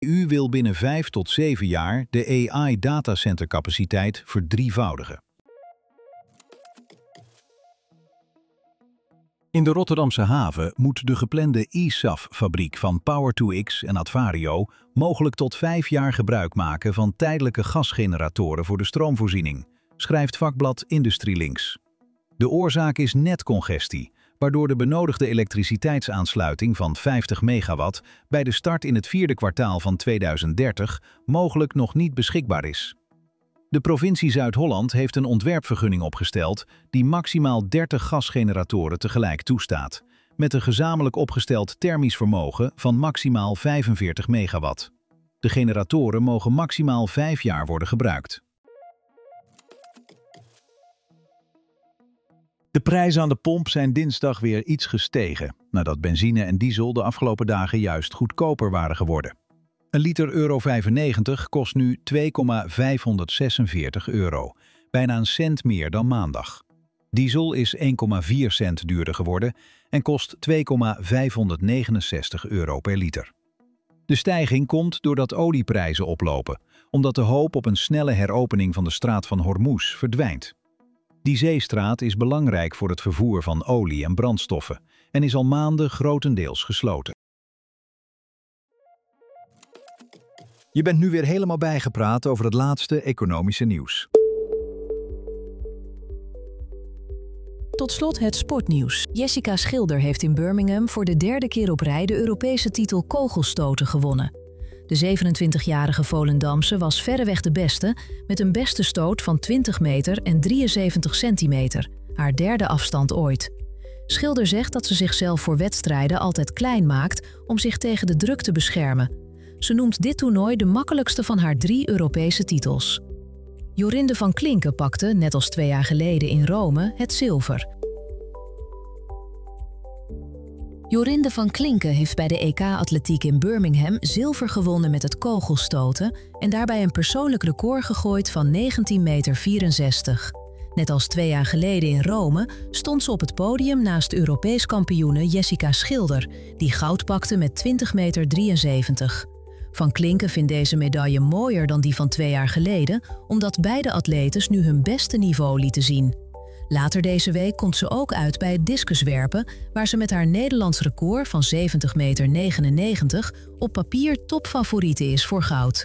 De EU wil binnen 5 tot 7 jaar de AI-datacentercapaciteit verdrievoudigen. In de Rotterdamse haven moet de geplande eSAF-fabriek van Power2X en Advario mogelijk tot 5 jaar gebruik maken van tijdelijke gasgeneratoren voor de stroomvoorziening, schrijft vakblad IndustrieLinks. De oorzaak is netcongestie, waardoor de benodigde elektriciteitsaansluiting van 50 megawatt bij de start in het 4e kwartaal van 2030 mogelijk nog niet beschikbaar is. De provincie Zuid-Holland heeft een ontwerpvergunning opgesteld die maximaal 30 gasgeneratoren tegelijk toestaat, met een gezamenlijk opgesteld thermisch vermogen van maximaal 45 megawatt. De generatoren mogen maximaal 5 jaar worden gebruikt. De prijzen aan de pomp zijn dinsdag weer iets gestegen, nadat benzine en diesel de afgelopen dagen juist goedkoper waren geworden. Een liter euro 95 kost nu €2,546, bijna een cent meer dan maandag. Diesel is 1,4 cent duurder geworden en kost €2,569 per liter. De stijging komt doordat olieprijzen oplopen, omdat de hoop op een snelle heropening van de straat van Hormuz verdwijnt. Die zeestraat is belangrijk voor het vervoer van olie en brandstoffen en is al maanden grotendeels gesloten. Je bent nu weer helemaal bijgepraat over het laatste economische nieuws. Tot slot het sportnieuws. Jessica Schilder heeft in Birmingham voor de 3e keer op rij de Europese titel kogelstoten gewonnen. De 27-jarige Volendamse was verreweg de beste, met een beste stoot van 20 meter en 73 centimeter, haar 3e afstand ooit. Schilder zegt dat ze zichzelf voor wedstrijden altijd klein maakt om zich tegen de druk te beschermen. Ze noemt dit toernooi de makkelijkste van haar 3 Europese titels. Jorinde van Klinken pakte, net als 2 jaar geleden in Rome, het zilver. Jorinde van Klinken heeft bij de EK-atletiek in Birmingham zilver gewonnen met het kogelstoten en daarbij een persoonlijk record gegooid van 19,64 meter. Net als 2 jaar geleden in Rome stond ze op het podium naast Europees kampioene Jessica Schilder, die goud pakte met 20,73 meter. Van Klinken vindt deze medaille mooier dan die van 2 jaar geleden, omdat beide atletes nu hun beste niveau lieten zien. Later deze week komt ze ook uit bij het discuswerpen, waar ze met haar Nederlands record van 70,99 meter op papier topfavoriete is voor goud.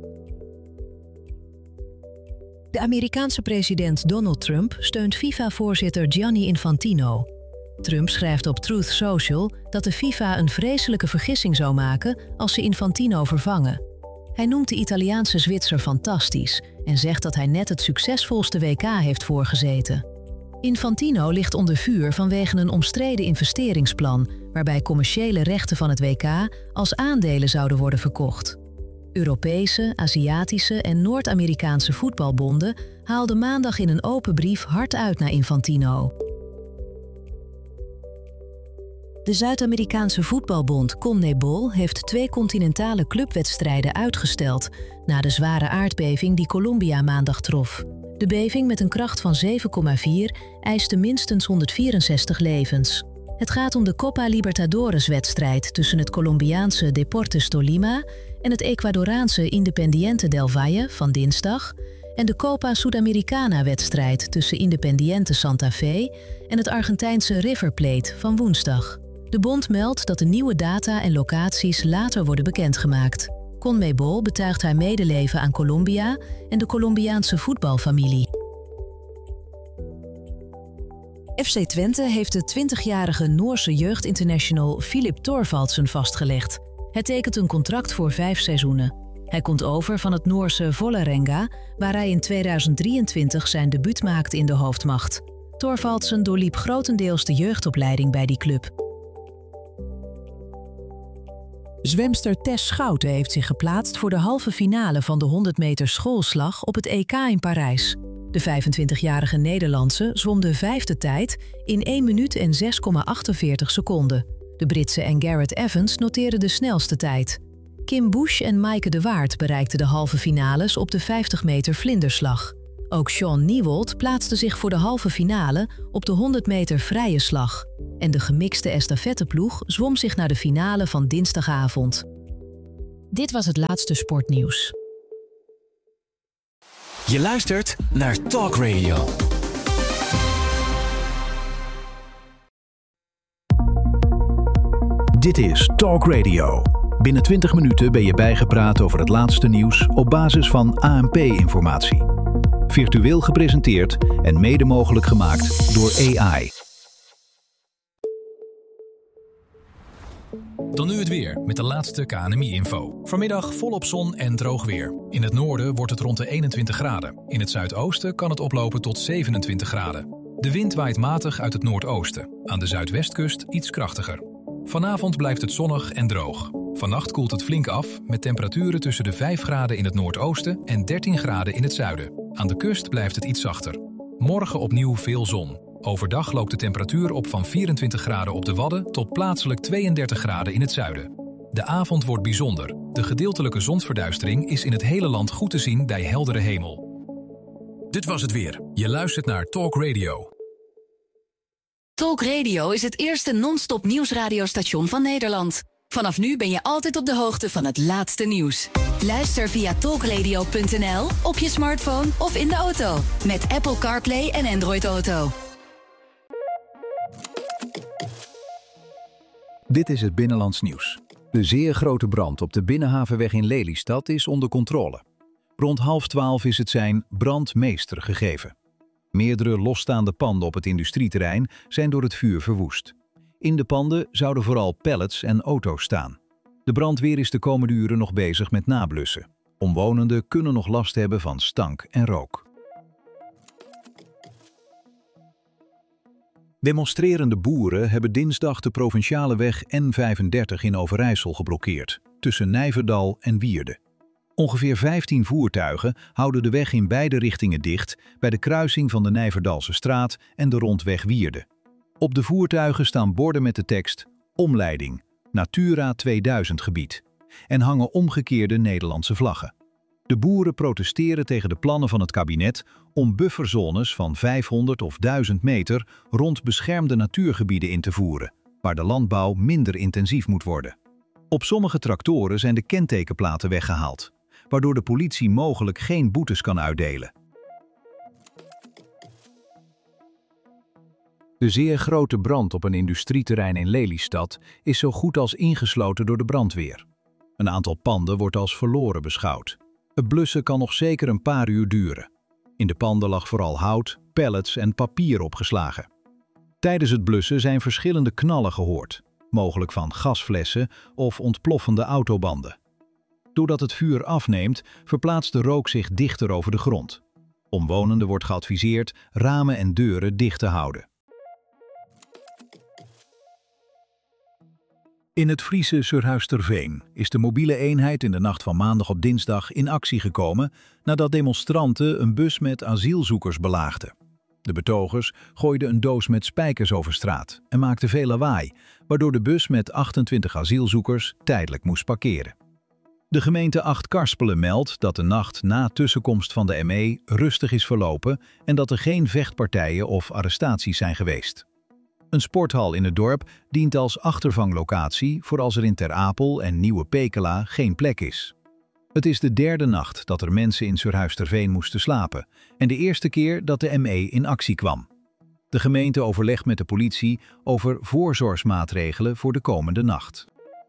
De Amerikaanse president Donald Trump steunt FIFA-voorzitter Gianni Infantino. Trump schrijft op Truth Social dat de FIFA een vreselijke vergissing zou maken als ze Infantino vervangen. Hij noemt de Italiaanse Zwitser fantastisch en zegt dat hij net het succesvolste WK heeft voorgezeten. Infantino ligt onder vuur vanwege een omstreden investeringsplan waarbij commerciële rechten van het WK als aandelen zouden worden verkocht. Europese, Aziatische en Noord-Amerikaanse voetbalbonden haalden maandag in een open brief hard uit naar Infantino. De Zuid-Amerikaanse voetbalbond CONMEBOL heeft 2 continentale clubwedstrijden uitgesteld na de zware aardbeving die Colombia maandag trof. De beving met een kracht van 7,4 eiste minstens 164 levens. Het gaat om de Copa Libertadores-wedstrijd tussen het Colombiaanse Deportes Tolima en het Ecuadoraanse Independiente del Valle van dinsdag en de Copa Sudamericana-wedstrijd tussen Independiente Santa Fe en het Argentijnse River Plate van woensdag. De bond meldt dat de nieuwe data en locaties later worden bekendgemaakt. CONMEBOL betuigt haar medeleven aan Colombia en de Colombiaanse voetbalfamilie. FC Twente heeft de 20-jarige Noorse jeugdinternational Filip Thorvaldsen vastgelegd. Hij tekent een contract voor 5 seizoenen. Hij komt over van het Noorse Vålerenga, waar hij in 2023 zijn debuut maakte in de hoofdmacht. Thorvaldsen doorliep grotendeels de jeugdopleiding bij die club. Zwemster Tess Schouten heeft zich geplaatst voor de halve finale van de 100 meter schoolslag op het EK in Parijs. De 25-jarige Nederlandse zwom de 5e tijd in 1 minuut en 6,48 seconden. De Britse en Gareth Evans noteerden de snelste tijd. Kim Bush en Maaike de Waard bereikten de halve finales op de 50 meter vlinderslag. Ook Sean Niewold plaatste zich voor de halve finale op de 100 meter vrije slag. En de gemixte estafetteploeg zwom zich naar de finale van dinsdagavond. Dit was het laatste sportnieuws. Je luistert naar Talk Radio. Dit is Talk Radio. Binnen 20 minuten ben je bijgepraat over het laatste nieuws op basis van ANP-informatie. Virtueel gepresenteerd en mede mogelijk gemaakt door AI. Dan nu het weer met de laatste KNMI-info. Vanmiddag volop zon en droog weer. In het noorden wordt het rond de 21 graden. In het zuidoosten kan het oplopen tot 27 graden. De wind waait matig uit het noordoosten. Aan de zuidwestkust iets krachtiger. Vanavond blijft het zonnig en droog. Vannacht koelt het flink af met temperaturen tussen de 5 graden in het noordoosten en 13 graden in het zuiden. Aan de kust blijft het iets zachter. Morgen opnieuw veel zon. Overdag loopt de temperatuur op van 24 graden op de Wadden tot plaatselijk 32 graden in het zuiden. De avond wordt bijzonder. De gedeeltelijke zonsverduistering is in het hele land goed te zien bij heldere hemel. Dit was het weer. Je luistert naar Talk Radio. Talk Radio is het eerste non-stop nieuwsradiostation van Nederland. Vanaf nu ben je altijd op de hoogte van het laatste nieuws. Luister via talkradio.nl, op je smartphone of in de auto. Met Apple CarPlay en Android Auto. Dit is het Binnenlands nieuws. De zeer grote brand op de Binnenhavenweg in Lelystad is onder controle. Rond 11:30 is het zijn brandmeester gegeven. Meerdere losstaande panden op het industrieterrein zijn door het vuur verwoest. In de panden zouden vooral pallets en auto's staan. De brandweer is de komende uren nog bezig met nablussen. Omwonenden kunnen nog last hebben van stank en rook. Demonstrerende boeren hebben dinsdag de provinciale weg N35 in Overijssel geblokkeerd, tussen Nijverdal en Wierde. Ongeveer 15 voertuigen houden de weg in beide richtingen dicht bij de kruising van de Nijverdalse straat en de rondweg Wierde. Op de voertuigen staan borden met de tekst Omleiding, Natura 2000 gebied en hangen omgekeerde Nederlandse vlaggen. De boeren protesteren tegen de plannen van het kabinet om bufferzones van 500 of 1000 meter rond beschermde natuurgebieden in te voeren, waar de landbouw minder intensief moet worden. Op sommige tractoren zijn de kentekenplaten weggehaald, waardoor de politie mogelijk geen boetes kan uitdelen. De zeer grote brand op een industrieterrein in Lelystad is zo goed als ingesloten door de brandweer. Een aantal panden wordt als verloren beschouwd. Het blussen kan nog zeker een paar uur duren. In de panden lag vooral hout, pallets en papier opgeslagen. Tijdens het blussen zijn verschillende knallen gehoord, mogelijk van gasflessen of ontploffende autobanden. Doordat het vuur afneemt, verplaatst de rook zich dichter over de grond. Omwonenden wordt geadviseerd ramen en deuren dicht te houden. In het Friese Surhuisterveen is de mobiele eenheid in de nacht van maandag op dinsdag in actie gekomen nadat demonstranten een bus met asielzoekers belaagden. De betogers gooiden een doos met spijkers over straat en maakten veel lawaai, waardoor de bus met 28 asielzoekers tijdelijk moest parkeren. De gemeente Achtkarspelen meldt dat de nacht na tussenkomst van de ME rustig is verlopen en dat er geen vechtpartijen of arrestaties zijn geweest. Een sporthal in het dorp dient als achtervanglocatie voor als er in Ter Apel en Nieuwe Pekela geen plek is. Het is de derde nacht dat er mensen in Surhuisterveen moesten slapen en de eerste keer dat de ME in actie kwam. De gemeente overlegt met de politie over voorzorgsmaatregelen voor de komende nacht.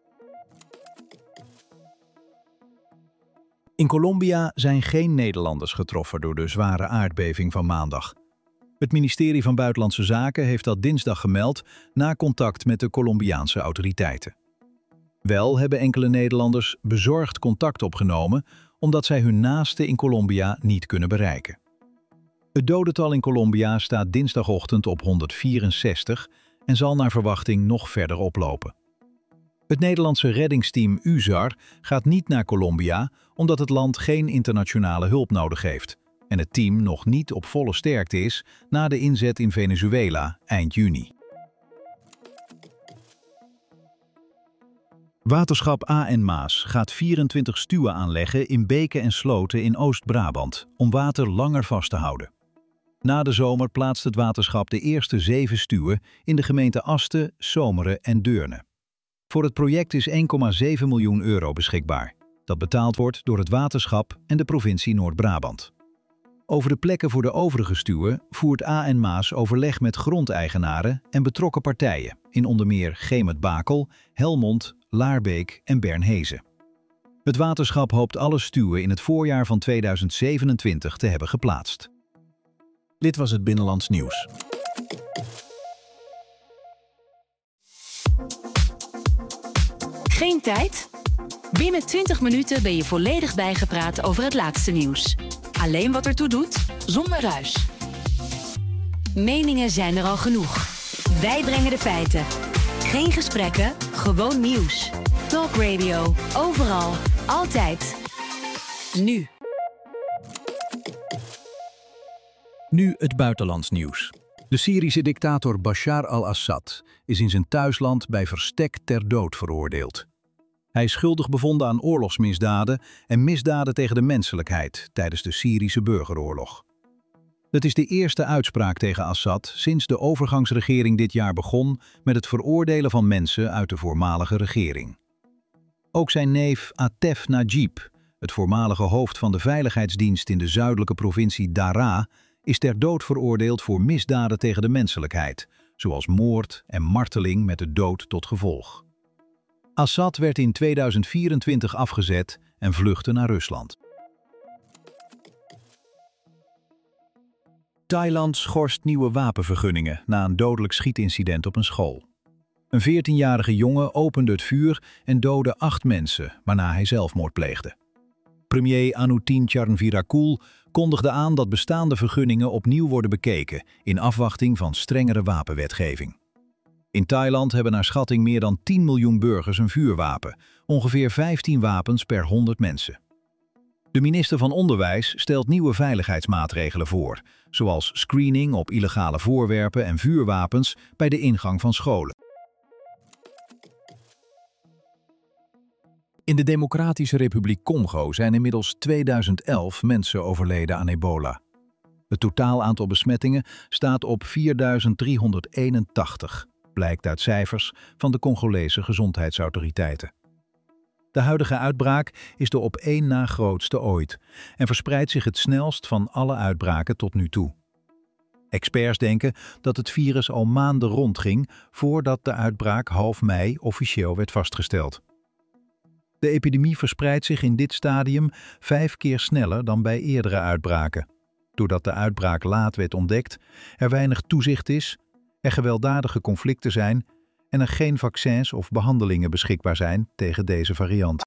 In Colombia zijn geen Nederlanders getroffen door de zware aardbeving van maandag. Het ministerie van Buitenlandse Zaken heeft dat dinsdag gemeld na contact met de Colombiaanse autoriteiten. Wel hebben enkele Nederlanders bezorgd contact opgenomen omdat zij hun naasten in Colombia niet kunnen bereiken. Het dodental in Colombia staat dinsdagochtend op 164 en zal naar verwachting nog verder oplopen. Het Nederlandse reddingsteam UZAR gaat niet naar Colombia omdat het land geen internationale hulp nodig heeft en het team nog niet op volle sterkte is na de inzet in Venezuela eind juni. Waterschap A.N. Maas gaat 24 stuwen aanleggen in beken en sloten in Oost-Brabant om water langer vast te houden. Na de zomer plaatst het waterschap de eerste 7 stuwen in de gemeenten Asten, Zomeren en Deurne. Voor het project is €1,7 miljoen beschikbaar. dat betaald wordt door het waterschap en de provincie Noord-Brabant. Over de plekken voor de overige stuwen voert A.N. Maas overleg met grondeigenaren en betrokken partijen in onder meer Gemet-Bakel, Helmond, Laarbeek en Bernhezen. Het waterschap hoopt alle stuwen in het voorjaar van 2027 te hebben geplaatst. Dit was het Binnenlands Nieuws. Geen tijd? Binnen 20 minuten ben je volledig bijgepraat over het laatste nieuws. Alleen wat ertoe doet, zonder ruis. Meningen zijn er al genoeg. Wij brengen de feiten. Geen gesprekken, gewoon nieuws. Talk Radio, overal, altijd. Nu. Nu het buitenlands nieuws. De Syrische dictator Bashar al-Assad is in zijn thuisland bij verstek ter dood veroordeeld. Hij is schuldig bevonden aan oorlogsmisdaden en misdaden tegen de menselijkheid tijdens de Syrische burgeroorlog. Het is de eerste uitspraak tegen Assad sinds de overgangsregering dit jaar begon met het veroordelen van mensen uit de voormalige regering. Ook zijn neef Atef Najib, het voormalige hoofd van de veiligheidsdienst in de zuidelijke provincie Daraa, is ter dood veroordeeld voor misdaden tegen de menselijkheid, zoals moord en marteling met de dood tot gevolg. Assad werd in 2024 afgezet en vluchtte naar Rusland. Thailand schorst nieuwe wapenvergunningen na een dodelijk schietincident op een school. Een 14-jarige jongen opende het vuur en doodde 8 mensen, waarna hij zelfmoord pleegde. Premier Anutin Charnvirakul kondigde aan dat bestaande vergunningen opnieuw worden bekeken in afwachting van strengere wapenwetgeving. In Thailand hebben naar schatting meer dan 10 miljoen burgers een vuurwapen, ongeveer 15 wapens per 100 mensen. De minister van Onderwijs stelt nieuwe veiligheidsmaatregelen voor, zoals screening op illegale voorwerpen en vuurwapens bij de ingang van scholen. In de Democratische Republiek Congo zijn inmiddels 2011 mensen overleden aan ebola. Het totaal aantal besmettingen staat op 4.381, blijkt uit cijfers van de Congolese gezondheidsautoriteiten. De huidige uitbraak is de op één na grootste ooit en verspreidt zich het snelst van alle uitbraken tot nu toe. Experts denken dat het virus al maanden rondging voordat de uitbraak half mei officieel werd vastgesteld. De epidemie verspreidt zich in dit stadium 5 keer sneller dan bij eerdere uitbraken. Doordat de uitbraak laat werd ontdekt, er weinig toezicht is, er gewelddadige conflicten zijn en er geen vaccins of behandelingen beschikbaar zijn tegen deze variant.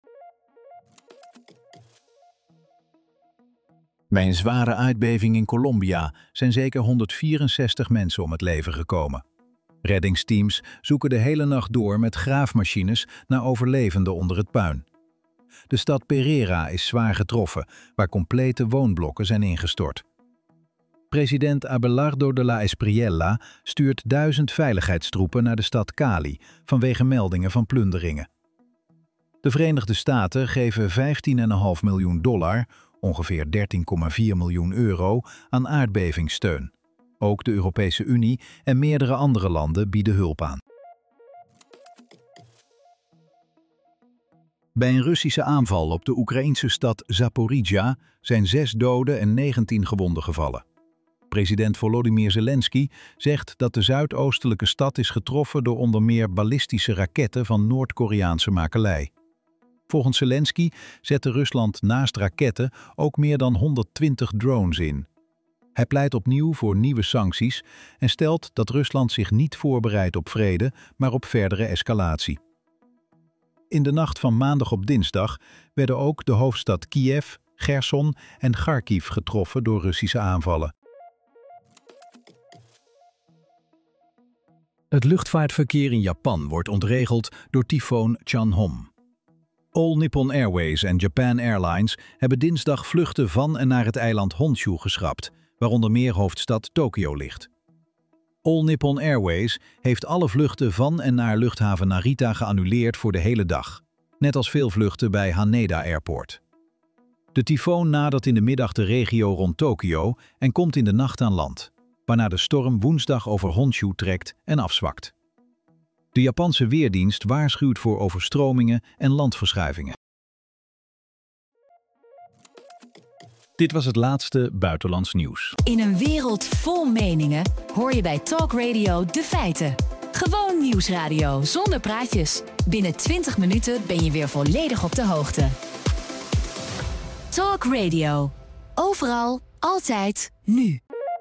Bij een zware aardbeving in Colombia zijn zeker 164 mensen om het leven gekomen. Reddingsteams zoeken de hele nacht door met graafmachines naar overlevenden onder het puin. De stad Pereira is zwaar getroffen, waar complete woonblokken zijn ingestort. President Abelardo de la Espriella stuurt 1000 veiligheidstroepen naar de stad Cali vanwege meldingen van plunderingen. De Verenigde Staten geven $15,5 miljoen, ongeveer 13,4 miljoen euro, aan aardbevingssteun. Ook de Europese Unie en meerdere andere landen bieden hulp aan. Bij een Russische aanval op de Oekraïnse stad Zaporizhzhia zijn 6 doden en 19 gewonden gevallen. President Volodymyr Zelensky zegt dat de zuidoostelijke stad is getroffen door onder meer ballistische raketten van Noord-Koreaanse makelij. Volgens Zelensky zette Rusland naast raketten ook meer dan 120 drones in. Hij pleit opnieuw voor nieuwe sancties en stelt dat Rusland zich niet voorbereidt op vrede, maar op verdere escalatie. In de nacht van maandag op dinsdag werden ook de hoofdstad Kiev, Gerson en Kharkiv getroffen door Russische aanvallen. Het luchtvaartverkeer in Japan wordt ontregeld door tyfoon Chanhom. All Nippon Airways en Japan Airlines hebben dinsdag vluchten van en naar het eiland Honshu geschrapt, waaronder meer hoofdstad Tokio ligt. All Nippon Airways heeft alle vluchten van en naar luchthaven Narita geannuleerd voor de hele dag, net als veel vluchten bij Haneda Airport. De tyfoon nadert in de middag de regio rond Tokio en komt in de nacht aan land, waarna de storm woensdag over Honshu trekt en afzwakt. De Japanse weerdienst waarschuwt voor overstromingen en landverschuivingen. Dit was het laatste buitenlands nieuws. In een wereld vol meningen hoor je bij Talk Radio de feiten. Gewoon nieuwsradio zonder praatjes. Binnen 20 minuten ben je weer volledig op de hoogte. Talk Radio. Overal, altijd, nu.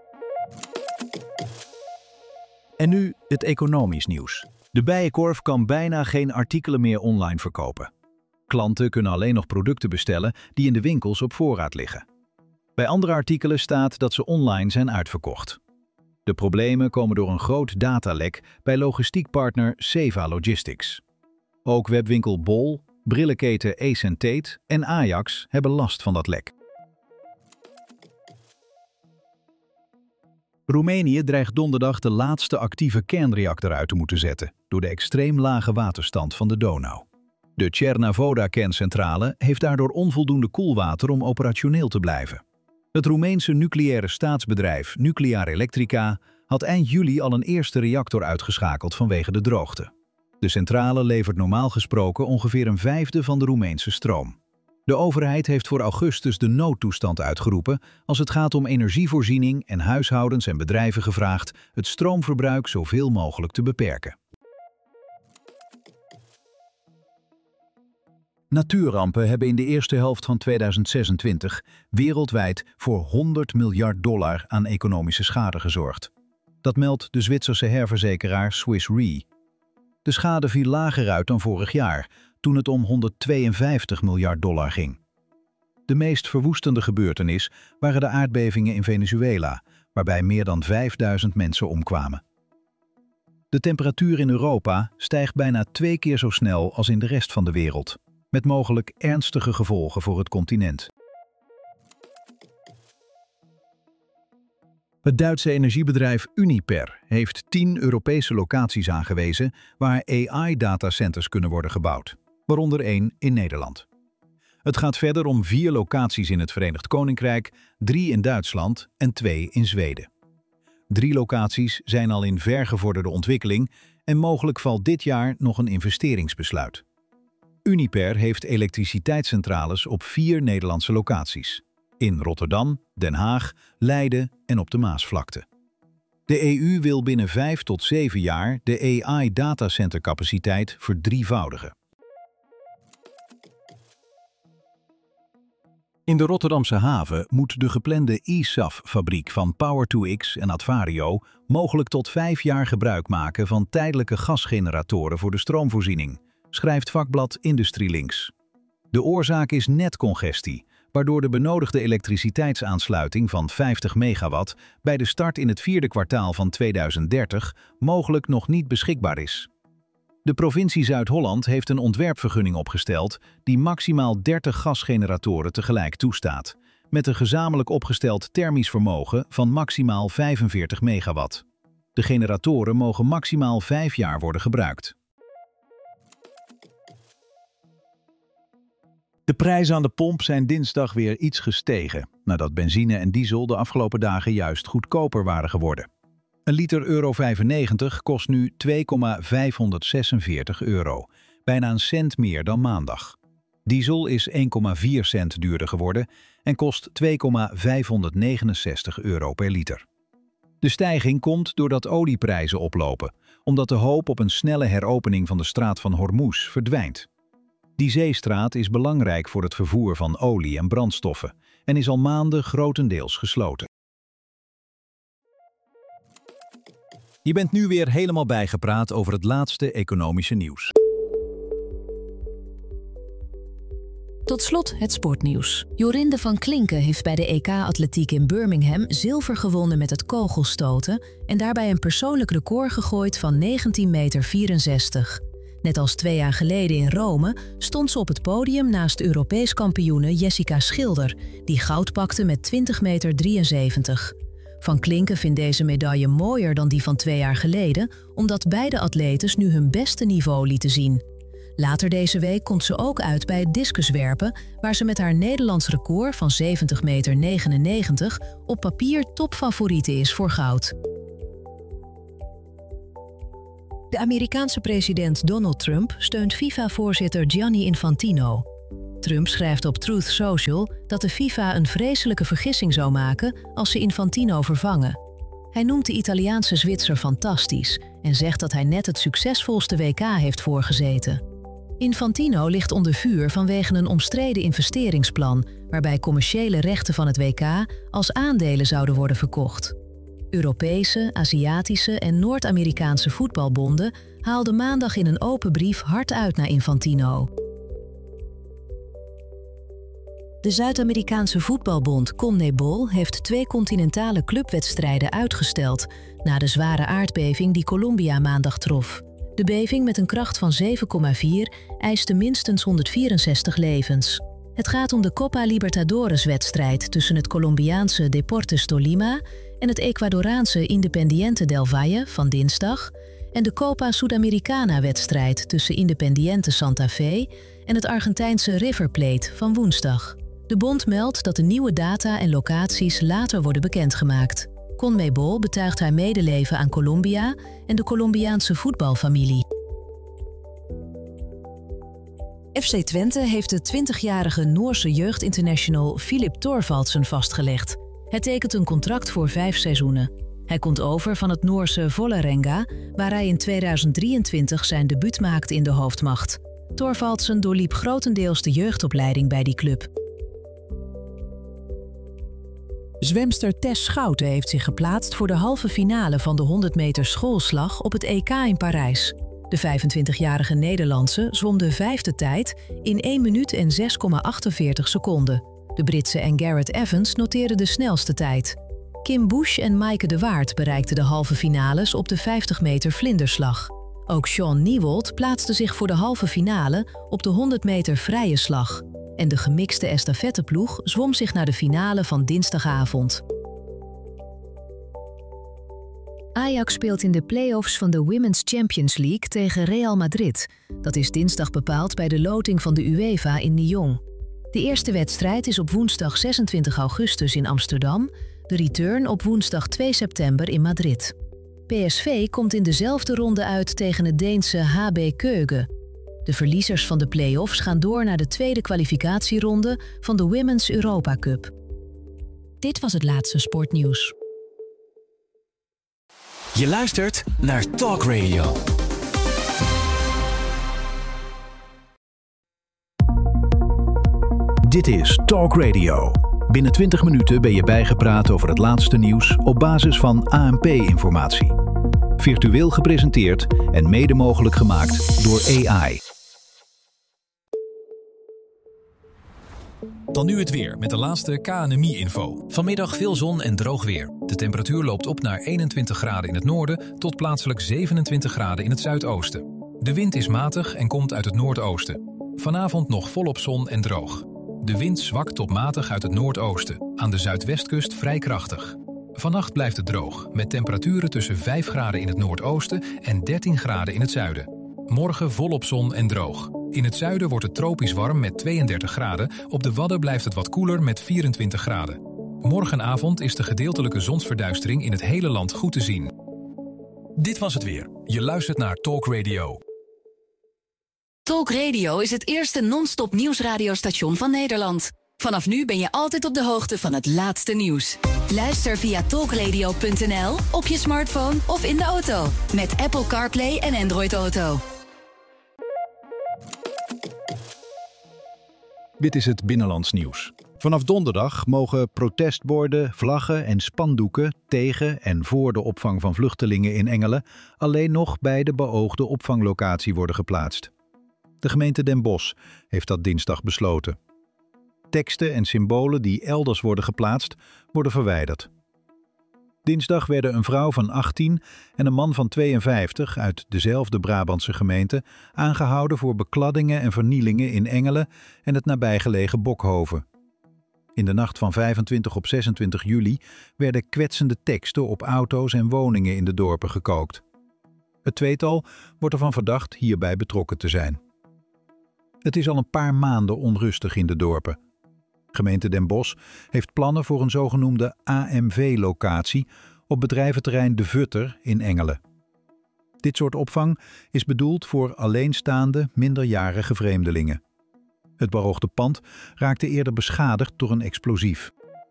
En nu het economisch nieuws. De Bijenkorf kan bijna geen artikelen meer online verkopen. Klanten kunnen alleen nog producten bestellen die in de winkels op voorraad liggen. Bij andere artikelen staat dat ze online zijn uitverkocht. De problemen komen door een groot datalek bij logistiekpartner Seva Logistics. Ook webwinkel Bol, brillenketen Ace & Tate en Ajax hebben last van dat lek. Roemenië dreigt donderdag de laatste actieve kernreactor uit te moeten zetten door de extreem lage waterstand van de Donau. De Cernavoda-kerncentrale heeft daardoor onvoldoende koelwater om operationeel te blijven. Het Roemeense nucleaire staatsbedrijf Nuclear Electrica had eind juli al een eerste reactor uitgeschakeld vanwege de droogte. De centrale levert normaal gesproken ongeveer een vijfde van de Roemeense stroom. De overheid heeft voor augustus de noodtoestand uitgeroepen als het gaat om energievoorziening en huishoudens en bedrijven gevraagd het stroomverbruik zoveel mogelijk te beperken. Natuurrampen hebben in de eerste helft van 2026 wereldwijd voor $100 miljard aan economische schade gezorgd. Dat meldt de Zwitserse herverzekeraar Swiss Re. De schade viel lager uit dan vorig jaar, toen het om $152 miljard ging. De meest verwoestende gebeurtenis waren de aardbevingen in Venezuela, waarbij meer dan 5000 mensen omkwamen. De temperatuur in Europa stijgt bijna 2 keer zo snel als in de rest van de wereld, met mogelijk ernstige gevolgen voor het continent. Het Duitse energiebedrijf Uniper heeft 10 Europese locaties aangewezen waar AI-datacenters kunnen worden gebouwd, waaronder 1 in Nederland. Het gaat verder om 4 locaties in het Verenigd Koninkrijk, 3 in Duitsland en 2 in Zweden. 3 locaties zijn al in vergevorderde ontwikkeling en mogelijk valt dit jaar nog een investeringsbesluit. Uniper heeft elektriciteitscentrales op 4 Nederlandse locaties: in Rotterdam, Den Haag, Leiden en op de Maasvlakte. De EU wil binnen 5 tot 7 jaar de AI-datacentercapaciteit verdrievoudigen. In de Rotterdamse haven moet de geplande eSAF-fabriek van Power2X en Advario mogelijk tot 5 jaar gebruik maken van tijdelijke gasgeneratoren voor de stroomvoorziening, schrijft vakblad IndustrieLinks. De oorzaak is netcongestie, waardoor de benodigde elektriciteitsaansluiting van 50 megawatt bij de start in het 4e kwartaal van 2030 mogelijk nog niet beschikbaar is. De provincie Zuid-Holland heeft een ontwerpvergunning opgesteld die maximaal 30 gasgeneratoren tegelijk toestaat, met een gezamenlijk opgesteld thermisch vermogen van maximaal 45 megawatt. De generatoren mogen maximaal 5 jaar worden gebruikt. De prijzen aan de pomp zijn dinsdag weer iets gestegen, nadat benzine en diesel de afgelopen dagen juist goedkoper waren geworden. Een liter €95 kost nu €2,546, bijna een cent meer dan maandag. Diesel is 1,4 cent duurder geworden en kost €2,569 per liter. De stijging komt doordat olieprijzen oplopen, omdat de hoop op een snelle heropening van de straat van Hormuz verdwijnt. Die zeestraat is belangrijk voor het vervoer van olie en brandstoffen en is al maanden grotendeels gesloten. Je bent nu weer helemaal bijgepraat over het laatste economische nieuws. Tot slot het sportnieuws. Jorinde van Klinken heeft bij de EK-atletiek in Birmingham zilver gewonnen met het kogelstoten en daarbij een persoonlijk record gegooid van 19,64 meter. Net als 2 jaar geleden in Rome stond ze op het podium naast de Europees kampioene Jessica Schilder, die goud pakte met 20,73 meter. Van Klinken vindt deze medaille mooier dan die van 2 jaar geleden, omdat beide atletes nu hun beste niveau lieten zien. Later deze week komt ze ook uit bij het discuswerpen, waar ze met haar Nederlands record van 70,99 meter op papier topfavoriete is voor goud. De Amerikaanse president Donald Trump steunt FIFA-voorzitter Gianni Infantino. Trump schrijft op Truth Social dat de FIFA een vreselijke vergissing zou maken als ze Infantino vervangen. Hij noemt de Italiaanse Zwitser fantastisch en zegt dat hij net het succesvolste WK heeft voorgezeten. Infantino ligt onder vuur vanwege een omstreden investeringsplan waarbij commerciële rechten van het WK als aandelen zouden worden verkocht. Europese, Aziatische en Noord-Amerikaanse voetbalbonden haalden maandag in een open brief hard uit naar Infantino. De Zuid-Amerikaanse voetbalbond CONMEBOL heeft 2 continentale clubwedstrijden uitgesteld na de zware aardbeving die Colombia maandag trof. De beving met een kracht van 7,4 eiste minstens 164 levens. Het gaat om de Copa Libertadores-wedstrijd tussen het Colombiaanse Deportes Tolima en het Ecuadoraanse Independiente del Valle van dinsdag en de Copa Sudamericana-wedstrijd tussen Independiente Santa Fe en het Argentijnse River Plate van woensdag. De bond meldt dat de nieuwe data en locaties later worden bekendgemaakt. CONMEBOL betuigt haar medeleven aan Colombia en de Colombiaanse voetbalfamilie. FC Twente heeft de 20-jarige Noorse jeugdinternational Filip Thorvaldsen vastgelegd. Hij tekent een contract voor 5 seizoenen. Hij komt over van het Noorse Vålerenga, waar hij in 2023 zijn debuut maakte in de hoofdmacht. Thorvaldsen doorliep grotendeels de jeugdopleiding bij die club. Zwemster Tess Schouten heeft zich geplaatst voor de halve finale van de 100 meter schoolslag op het EK in Parijs. De 25-jarige Nederlandse zwom de 5e tijd in 1 minuut en 6,48 seconden. De Britse en Garrett Evans noteerden de snelste tijd. Kim Bush en Maaike de Waard bereikten de halve finales op de 50 meter vlinderslag. Ook Sean Niewold plaatste zich voor de halve finale op de 100 meter vrije slag. En de gemixte estafetteploeg zwom zich naar de finale van dinsdagavond. Ajax speelt in de play-offs van de Women's Champions League tegen Real Madrid. Dat is dinsdag bepaald bij de loting van de UEFA in Lyon. De eerste wedstrijd is op woensdag 26 augustus in Amsterdam, de return op woensdag 2 september in Madrid. PSV komt in dezelfde ronde uit tegen het Deense HB Køge. De verliezers van de play-offs gaan door naar de tweede kwalificatieronde van de Women's Europa Cup. Dit was het laatste sportnieuws. Je luistert naar Talk Radio. Dit is Talk Radio. Binnen 20 minuten ben je bijgepraat over het laatste nieuws op basis van ANP-informatie. Virtueel gepresenteerd en mede mogelijk gemaakt door AI. Dan nu het weer met de laatste KNMI-info. Vanmiddag veel zon en droog weer. De temperatuur loopt op naar 21 graden in het noorden tot plaatselijk 27 graden in het zuidoosten. De wind is matig en komt uit het noordoosten. Vanavond nog volop zon en droog. De wind zwakt tot matig uit het noordoosten. Aan de zuidwestkust vrij krachtig. Vannacht blijft het droog, met temperaturen tussen 5 graden in het noordoosten en 13 graden in het zuiden. Morgen volop zon en droog. In het zuiden wordt het tropisch warm met 32 graden. Op de Wadden blijft het wat koeler met 24 graden. Morgenavond is de gedeeltelijke zonsverduistering in het hele land goed te zien. Dit was het weer. Je luistert naar Talk Radio. Talk Radio is het eerste non-stop nieuwsradiostation van Nederland. Vanaf nu ben je altijd op de hoogte van het laatste nieuws. Luister via talkradio.nl, op je smartphone of in de auto. Met Apple CarPlay en Android Auto. Dit is het Binnenlands Nieuws. Vanaf donderdag mogen protestborden, vlaggen en spandoeken tegen en voor de opvang van vluchtelingen in Engelen alleen nog bij de beoogde opvanglocatie worden geplaatst. De gemeente Den Bosch heeft dat dinsdag besloten. Teksten en symbolen die elders worden geplaatst, worden verwijderd. Dinsdag werden een vrouw van 18 en een man van 52 uit dezelfde Brabantse gemeente aangehouden voor bekladdingen en vernielingen in Engelen en het nabijgelegen Bokhoven. In de nacht van 25 op 26 juli werden kwetsende teksten op auto's en woningen in de dorpen gekookt. Het tweetal wordt ervan verdacht hierbij betrokken te zijn. Het is al een paar maanden onrustig in de dorpen. Gemeente Den Bosch heeft plannen voor een zogenoemde AMV-locatie op bedrijventerrein De Vutter in Engelen. Dit soort opvang is bedoeld voor alleenstaande, minderjarige vreemdelingen. Het beoogde pand raakte eerder beschadigd door een explosief.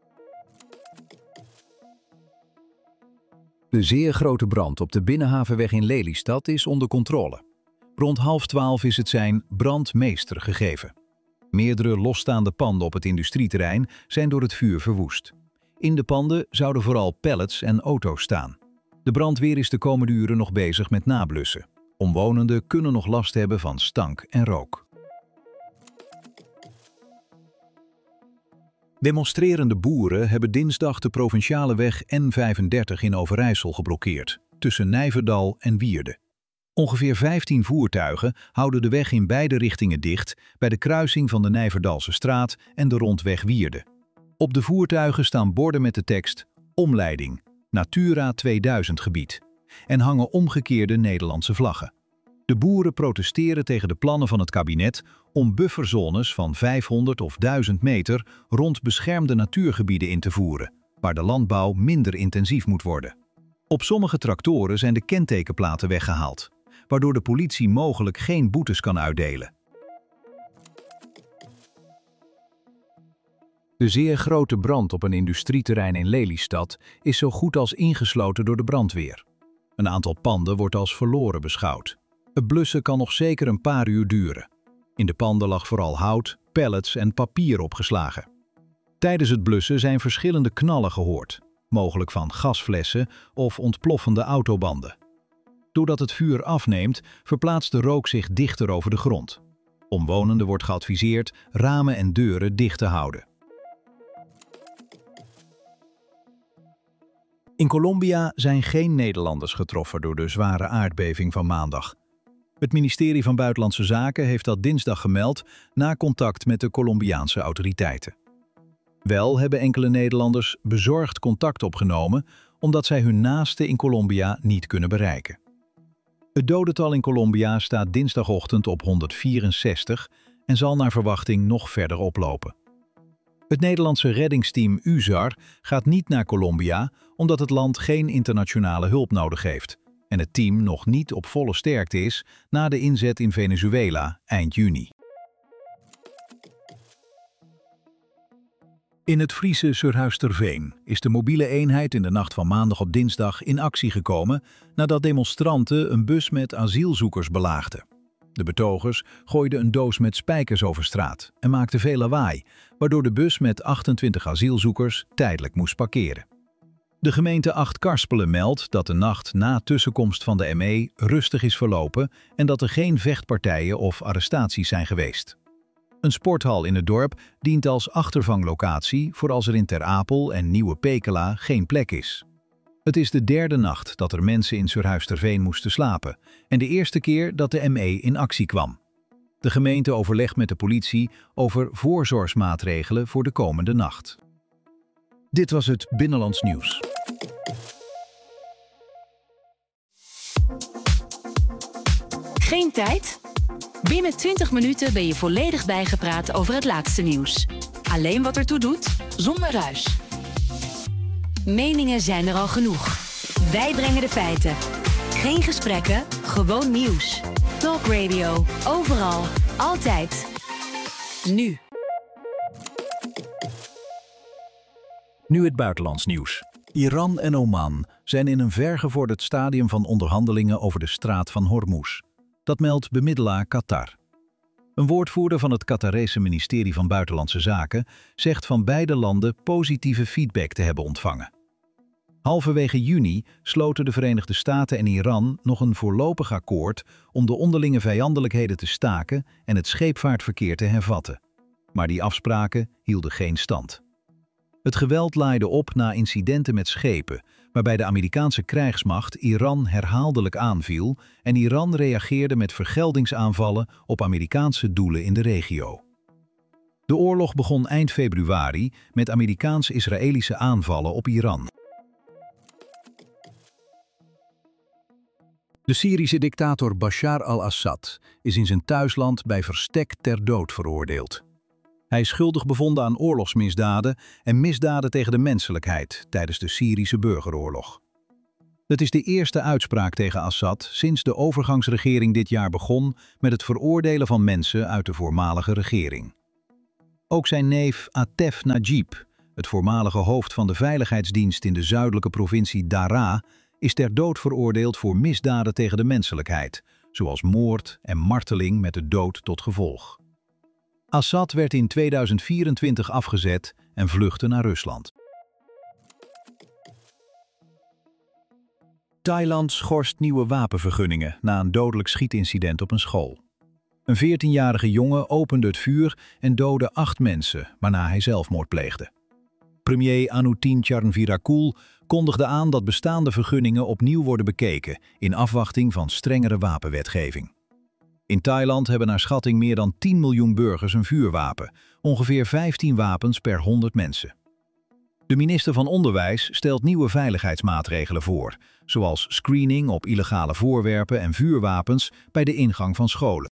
De zeer grote brand op de Binnenhavenweg in Lelystad is onder controle. Rond 11:30 is het zijn brandmeester gegeven. Meerdere losstaande panden op het industrieterrein zijn door het vuur verwoest. In de panden zouden vooral pallets en auto's staan. De brandweer is de komende uren nog bezig met nablussen. Omwonenden kunnen nog last hebben van stank en rook. Demonstrerende boeren hebben dinsdag de provinciale weg N35 in Overijssel geblokkeerd, tussen Nijverdal en Wierde. Ongeveer 15 voertuigen houden de weg in beide richtingen dicht bij de kruising van de Nijverdalse straat en de rondweg Wierde. Op de voertuigen staan borden met de tekst Omleiding, Natura 2000 gebied en hangen omgekeerde Nederlandse vlaggen. De boeren protesteren tegen de plannen van het kabinet om bufferzones van 500 of 1000 meter rond beschermde natuurgebieden in te voeren, waar de landbouw minder intensief moet worden. Op sommige tractoren zijn de kentekenplaten weggehaald, waardoor de politie mogelijk geen boetes kan uitdelen. De zeer grote brand op een industrieterrein in Lelystad is zo goed als ingesloten door de brandweer. Een aantal panden wordt als verloren beschouwd. Het blussen kan nog zeker een paar uur duren. In de panden lag vooral hout, pallets en papier opgeslagen. Tijdens het blussen zijn verschillende knallen gehoord, mogelijk van gasflessen of ontploffende autobanden. Doordat het vuur afneemt, verplaatst de rook zich dichter over de grond. Omwonenden wordt geadviseerd ramen en deuren dicht te houden. In Colombia zijn geen Nederlanders getroffen door de zware aardbeving van maandag. Het ministerie van Buitenlandse Zaken heeft dat dinsdag gemeld na contact met de Colombiaanse autoriteiten. Wel hebben enkele Nederlanders bezorgd contact opgenomen omdat zij hun naasten in Colombia niet kunnen bereiken. Het dodental in Colombia staat dinsdagochtend op 164 en zal naar verwachting nog verder oplopen. Het Nederlandse reddingsteam UZAR gaat niet naar Colombia omdat het land geen internationale hulp nodig heeft en het team nog niet op volle sterkte is na de inzet in Venezuela eind juni. In het Friese Surhuisterveen is de mobiele eenheid in de nacht van maandag op dinsdag in actie gekomen nadat demonstranten een bus met asielzoekers belaagden. De betogers gooiden een doos met spijkers over straat en maakten veel lawaai, waardoor de bus met 28 asielzoekers tijdelijk moest parkeren. De gemeente Achtkarspelen meldt dat de nacht na tussenkomst van de ME rustig is verlopen en dat er geen vechtpartijen of arrestaties zijn geweest. Een sporthal in het dorp dient als achtervanglocatie voor als er in Ter Apel en Nieuwe Pekela geen plek is. Het is de derde nacht dat er mensen in Surhuisterveen moesten slapen en de eerste keer dat de ME in actie kwam. De gemeente overlegt met de politie over voorzorgsmaatregelen voor de komende nacht. Dit was het Binnenlands Nieuws. Geen tijd? Binnen 20 minuten ben je volledig bijgepraat over het laatste nieuws. Alleen wat ertoe doet, zonder ruis. Meningen zijn er al genoeg. Wij brengen de feiten. Geen gesprekken, gewoon nieuws. Talk Radio, overal, altijd. Nu. Nu het buitenlands nieuws. Iran en Oman zijn in een vergevorderd stadium van onderhandelingen over de straat van Hormuz. Dat meldt bemiddelaar Qatar. Een woordvoerder van het Qatarese ministerie van Buitenlandse Zaken zegt van beide landen positieve feedback te hebben ontvangen. Halverwege juni sloten de Verenigde Staten en Iran nog een voorlopig akkoord om de onderlinge vijandelijkheden te staken en het scheepvaartverkeer te hervatten. Maar die afspraken hielden geen stand. Het geweld laaide op na incidenten met schepen, waarbij de Amerikaanse krijgsmacht Iran herhaaldelijk aanviel en Iran reageerde met vergeldingsaanvallen op Amerikaanse doelen in de regio. De oorlog begon eind februari met Amerikaans-Israëlische aanvallen op Iran. De Syrische dictator Bashar al-Assad is in zijn thuisland bij verstek ter dood veroordeeld. Hij is schuldig bevonden aan oorlogsmisdaden en misdaden tegen de menselijkheid tijdens de Syrische burgeroorlog. Het is de eerste uitspraak tegen Assad sinds de overgangsregering dit jaar begon met het veroordelen van mensen uit de voormalige regering. Ook zijn neef Atef Najib, het voormalige hoofd van de veiligheidsdienst in de zuidelijke provincie Daraa, is ter dood veroordeeld voor misdaden tegen de menselijkheid, zoals moord en marteling met de dood tot gevolg. Assad werd in 2024 afgezet en vluchtte naar Rusland. Thailand schorst nieuwe wapenvergunningen na een dodelijk schietincident op een school. Een 14-jarige jongen opende het vuur en doodde 8 mensen, waarna hij zelfmoord pleegde. Premier Anutin Charnvirakul kondigde aan dat bestaande vergunningen opnieuw worden bekeken in afwachting van strengere wapenwetgeving. In Thailand hebben naar schatting meer dan 10 miljoen burgers een vuurwapen, ongeveer 15 wapens per 100 mensen. De minister van Onderwijs stelt nieuwe veiligheidsmaatregelen voor, zoals screening op illegale voorwerpen en vuurwapens bij de ingang van scholen.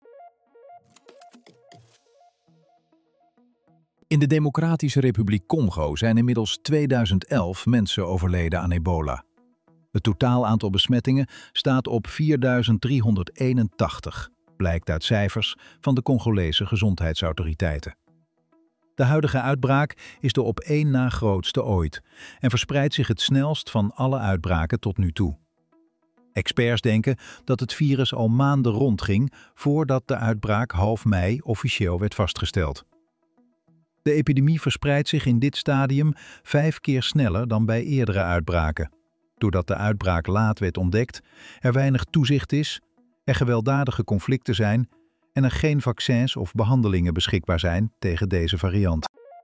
In de Democratische Republiek Congo zijn inmiddels 2011 mensen overleden aan ebola. Het totaal aantal besmettingen staat op 4.381, blijkt uit cijfers van de Congolese gezondheidsautoriteiten. De huidige uitbraak is de op één na grootste ooit en verspreidt zich het snelst van alle uitbraken tot nu toe. Experts denken dat het virus al maanden rondging voordat de uitbraak half mei officieel werd vastgesteld. De epidemie verspreidt zich in dit stadium 5 keer sneller dan bij eerdere uitbraken. Doordat de uitbraak laat werd ontdekt, er weinig toezicht is, er gewelddadige conflicten zijn en er geen vaccins of behandelingen beschikbaar zijn tegen deze variant.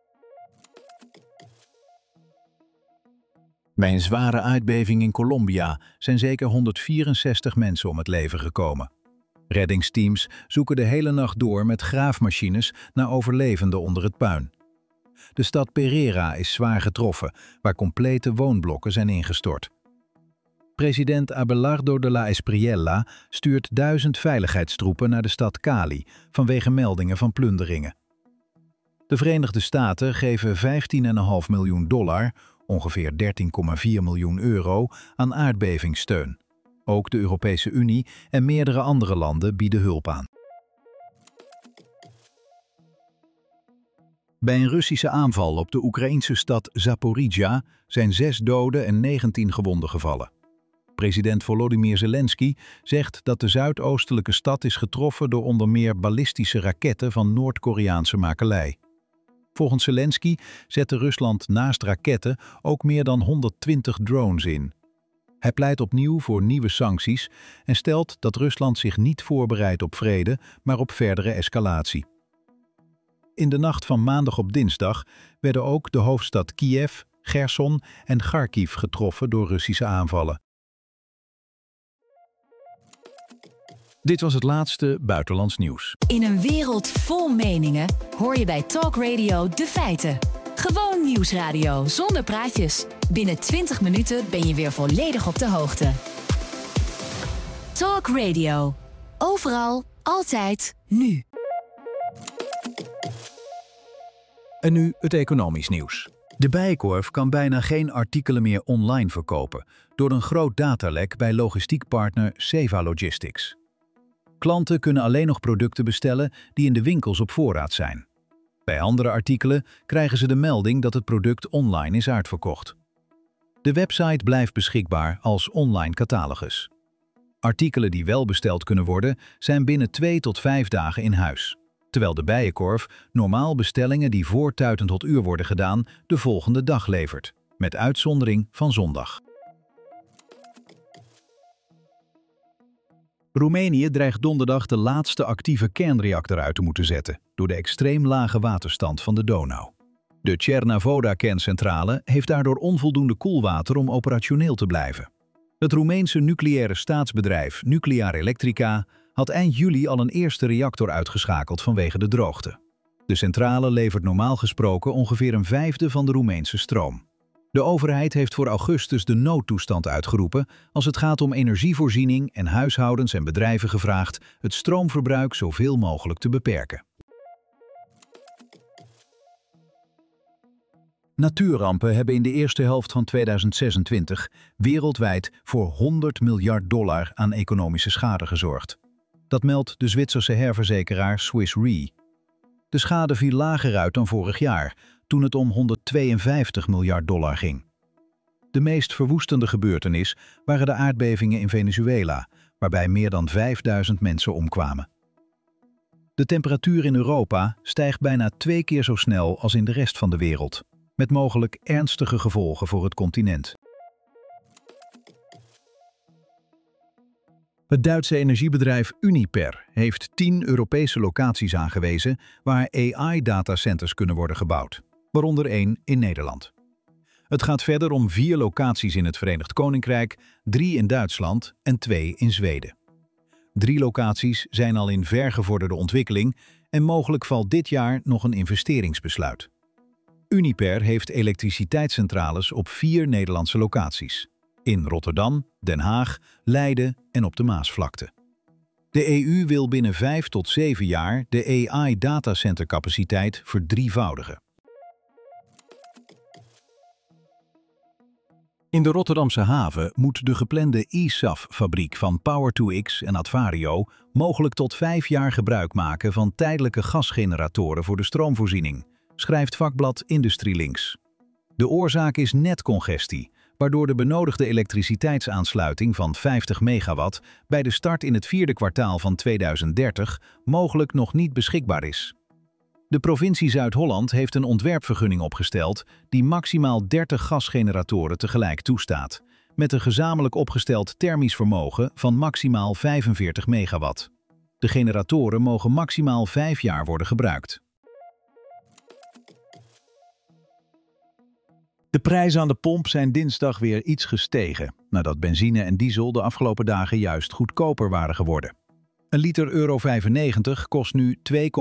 Bij een zware aardbeving in Colombia zijn zeker 164 mensen om het leven gekomen. Reddingsteams zoeken de hele nacht door met graafmachines naar overlevenden onder het puin. De stad Pereira is zwaar getroffen, waar complete woonblokken zijn ingestort. President Abelardo de la Espriella stuurt 1000 veiligheidstroepen naar de stad Cali vanwege meldingen van plunderingen. De Verenigde Staten geven $15,5 miljoen, ongeveer 13,4 miljoen euro, aan aardbevingssteun. Ook de Europese Unie en meerdere andere landen bieden hulp aan. Bij een Russische aanval op de Oekraïnse stad Zaporizhzhia zijn 6 doden en 19 gewonden gevallen. President Volodymyr Zelensky zegt dat de zuidoostelijke stad is getroffen door onder meer ballistische raketten van Noord-Koreaanse makelij. Volgens Zelensky zette Rusland naast raketten ook meer dan 120 drones in. Hij pleit opnieuw voor nieuwe sancties en stelt dat Rusland zich niet voorbereidt op vrede, maar op verdere escalatie. In de nacht van maandag op dinsdag werden ook de hoofdstad Kiev, Gerson en Kharkiv getroffen door Russische aanvallen. Dit was het laatste buitenlands nieuws. In een wereld vol meningen hoor je bij Talk Radio de feiten. Gewoon nieuwsradio zonder praatjes. Binnen 20 minuten ben je weer volledig op de hoogte. Talk Radio. Overal, altijd, nu. En nu het economisch nieuws. De Bijenkorf kan bijna geen artikelen meer online verkopen door een groot datalek bij logistiekpartner Seva Logistics. Klanten kunnen alleen nog producten bestellen die in de winkels op voorraad zijn. Bij andere artikelen krijgen ze de melding dat het product online is uitverkocht. De website blijft beschikbaar als online catalogus. Artikelen die wel besteld kunnen worden zijn binnen 2 tot 5 dagen in huis, terwijl de Bijenkorf normaal bestellingen die voor Tuiten tot Uur worden gedaan de volgende dag levert, met uitzondering van zondag. Roemenië dreigt donderdag de laatste actieve kernreactor uit te moeten zetten door de extreem lage waterstand van de Donau. De Cernavoda-kerncentrale heeft daardoor onvoldoende koelwater om operationeel te blijven. Het Roemeense nucleaire staatsbedrijf Nuclear Electrica had eind juli al een eerste reactor uitgeschakeld vanwege de droogte. De centrale levert normaal gesproken ongeveer een vijfde van de Roemeense stroom. De overheid heeft voor augustus de noodtoestand uitgeroepen als het gaat om energievoorziening en huishoudens en bedrijven gevraagd het stroomverbruik zoveel mogelijk te beperken. Natuurrampen hebben in de eerste helft van 2026 wereldwijd voor $100 miljard aan economische schade gezorgd. Dat meldt de Zwitserse herverzekeraar Swiss Re. De schade viel lager uit dan vorig jaar, toen het om $152 miljard ging. De meest verwoestende gebeurtenis waren de aardbevingen in Venezuela, waarbij meer dan 5000 mensen omkwamen. De temperatuur in Europa stijgt bijna 2 keer zo snel als in de rest van de wereld, met mogelijk ernstige gevolgen voor het continent. Het Duitse energiebedrijf Uniper heeft 10 Europese locaties aangewezen waar AI-datacenters kunnen worden gebouwd, waaronder 1 in Nederland. Het gaat verder om 4 locaties in het Verenigd Koninkrijk, 3 in Duitsland en 2 in Zweden. 3 locaties zijn al in vergevorderde ontwikkeling en mogelijk valt dit jaar nog een investeringsbesluit. Uniper heeft elektriciteitscentrales op 4 Nederlandse locaties: in Rotterdam, Den Haag, Leiden en op de Maasvlakte. De EU wil binnen 5 tot 7 jaar de AI-datacentercapaciteit verdrievoudigen. In de Rotterdamse haven moet de geplande eSAF-fabriek van Power2X en Advario mogelijk tot 5 jaar gebruik maken van tijdelijke gasgeneratoren voor de stroomvoorziening, schrijft vakblad IndustrieLinks. De oorzaak is netcongestie, waardoor de benodigde elektriciteitsaansluiting van 50 megawatt bij de start in het 4e kwartaal van 2030 mogelijk nog niet beschikbaar is. De provincie Zuid-Holland heeft een ontwerpvergunning opgesteld die maximaal 30 gasgeneratoren tegelijk toestaat, met een gezamenlijk opgesteld thermisch vermogen van maximaal 45 megawatt. De generatoren mogen maximaal 5 jaar worden gebruikt. De prijzen aan de pomp zijn dinsdag weer iets gestegen, nadat benzine en diesel de afgelopen dagen juist goedkoper waren geworden. Een liter euro 95 kost nu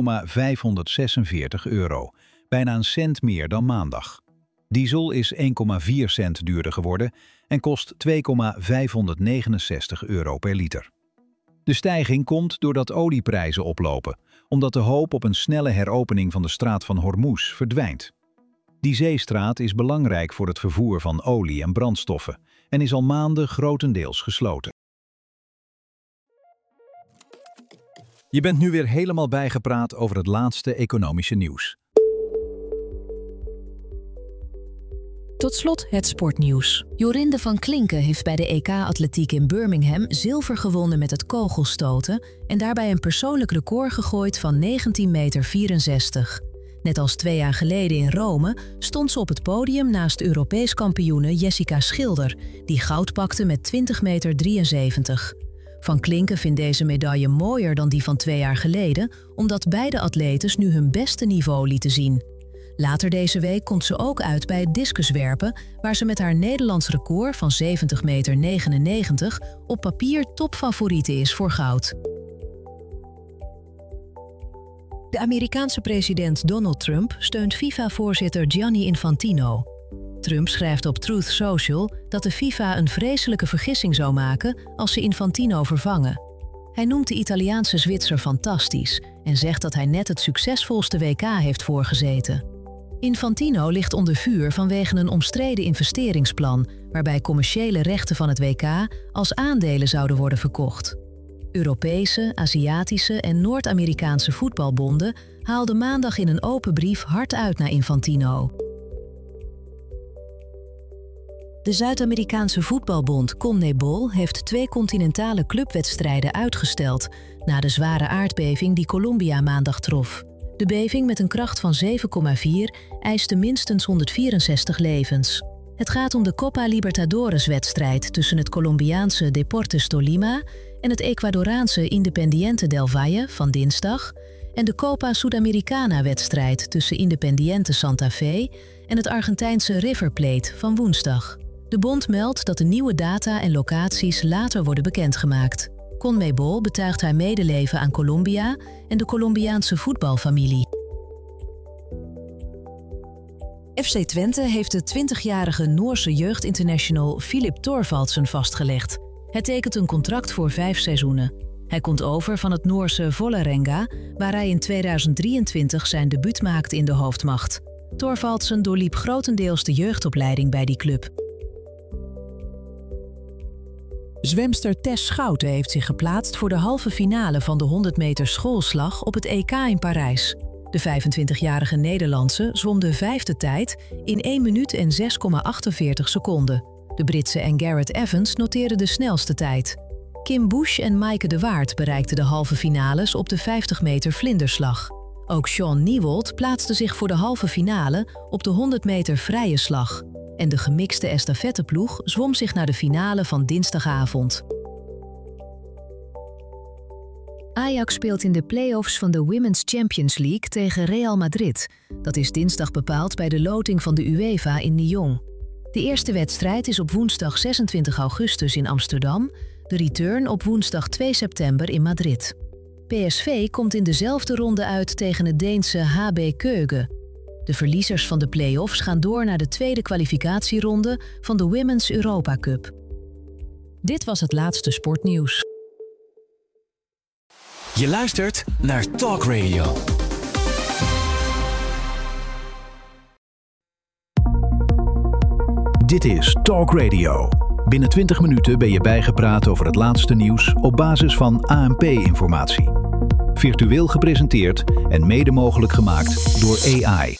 €2,546, bijna een cent meer dan maandag. Diesel is 1,4 cent duurder geworden en kost €2,569 per liter. De stijging komt doordat olieprijzen oplopen, omdat de hoop op een snelle heropening van de straat van Hormuz verdwijnt. Die zeestraat is belangrijk voor het vervoer van olie en brandstoffen en is al maanden grotendeels gesloten. Je bent nu weer helemaal bijgepraat over het laatste economische nieuws. Tot slot het sportnieuws. Jorinde van Klinken heeft bij de EK-atletiek in Birmingham zilver gewonnen met het kogelstoten en daarbij een persoonlijk record gegooid van 19,64 meter. Net als 2 jaar geleden in Rome stond ze op het podium naast Europees kampioene Jessica Schilder, die goud pakte met 20,73 meter. Van Klinken vindt deze medaille mooier dan die van 2 jaar geleden, omdat beide atletes nu hun beste niveau lieten zien. Later deze week komt ze ook uit bij het discuswerpen, waar ze met haar Nederlands record van 70,99 meter op papier topfavoriete is voor goud. De Amerikaanse president Donald Trump steunt FIFA-voorzitter Gianni Infantino. Trump schrijft op Truth Social dat de FIFA een vreselijke vergissing zou maken als ze Infantino vervangen. Hij noemt de Italiaanse Zwitser fantastisch en zegt dat hij net het succesvolste WK heeft voorgezeten. Infantino ligt onder vuur vanwege een omstreden investeringsplan waarbij commerciële rechten van het WK als aandelen zouden worden verkocht. Europese, Aziatische en Noord-Amerikaanse voetbalbonden haalden maandag in een open brief hard uit naar Infantino. De Zuid-Amerikaanse voetbalbond CONMEBOL heeft 2 continentale clubwedstrijden uitgesteld na de zware aardbeving die Colombia maandag trof. De beving met een kracht van 7,4 eiste minstens 164 levens. Het gaat om de Copa Libertadores-wedstrijd tussen het Colombiaanse Deportes Tolima en het Ecuadoraanse Independiente del Valle van dinsdag en de Copa Sudamericana-wedstrijd tussen Independiente Santa Fe en het Argentijnse River Plate van woensdag. De bond meldt dat de nieuwe data en locaties later worden bekendgemaakt. CONMEBOL betuigt haar medeleven aan Colombia en de Colombiaanse voetbalfamilie. FC Twente heeft de 20-jarige Noorse jeugdinternational Filip Thorvaldsen vastgelegd. Hij tekent een contract voor 5 seizoenen. Hij komt over van het Noorse Vålerenga, waar hij in 2023 zijn debuut maakte in de hoofdmacht. Thorvaldsen doorliep grotendeels de jeugdopleiding bij die club. Zwemster Tess Schouten heeft zich geplaatst voor de halve finale van de 100 meter schoolslag op het EK in Parijs. De 25-jarige Nederlandse zwom de 5e tijd in 1 minuut en 6,48 seconden. De Britse en Gareth Evans noteerden de snelste tijd. Kim Bush en Maaike de Waard bereikten de halve finales op de 50 meter vlinderslag. Ook Shaun Niewold plaatste zich voor de halve finale op de 100 meter vrije slag. En de gemixte estafetteploeg zwom zich naar de finale van dinsdagavond. Ajax speelt in de play-offs van de Women's Champions League tegen Real Madrid. Dat is dinsdag bepaald bij de loting van de UEFA in Lyon. De eerste wedstrijd is op woensdag 26 augustus in Amsterdam, de return op woensdag 2 september in Madrid. PSV komt in dezelfde ronde uit tegen het Deense HB Køge. De verliezers van de play-offs gaan door naar de tweede kwalificatieronde van de Women's Europa Cup. Dit was het laatste sportnieuws. Je luistert naar Talk Radio. Dit is Talk Radio. Binnen 20 minuten ben je bijgepraat over het laatste nieuws op basis van ANP-informatie. Virtueel gepresenteerd en mede mogelijk gemaakt door AI.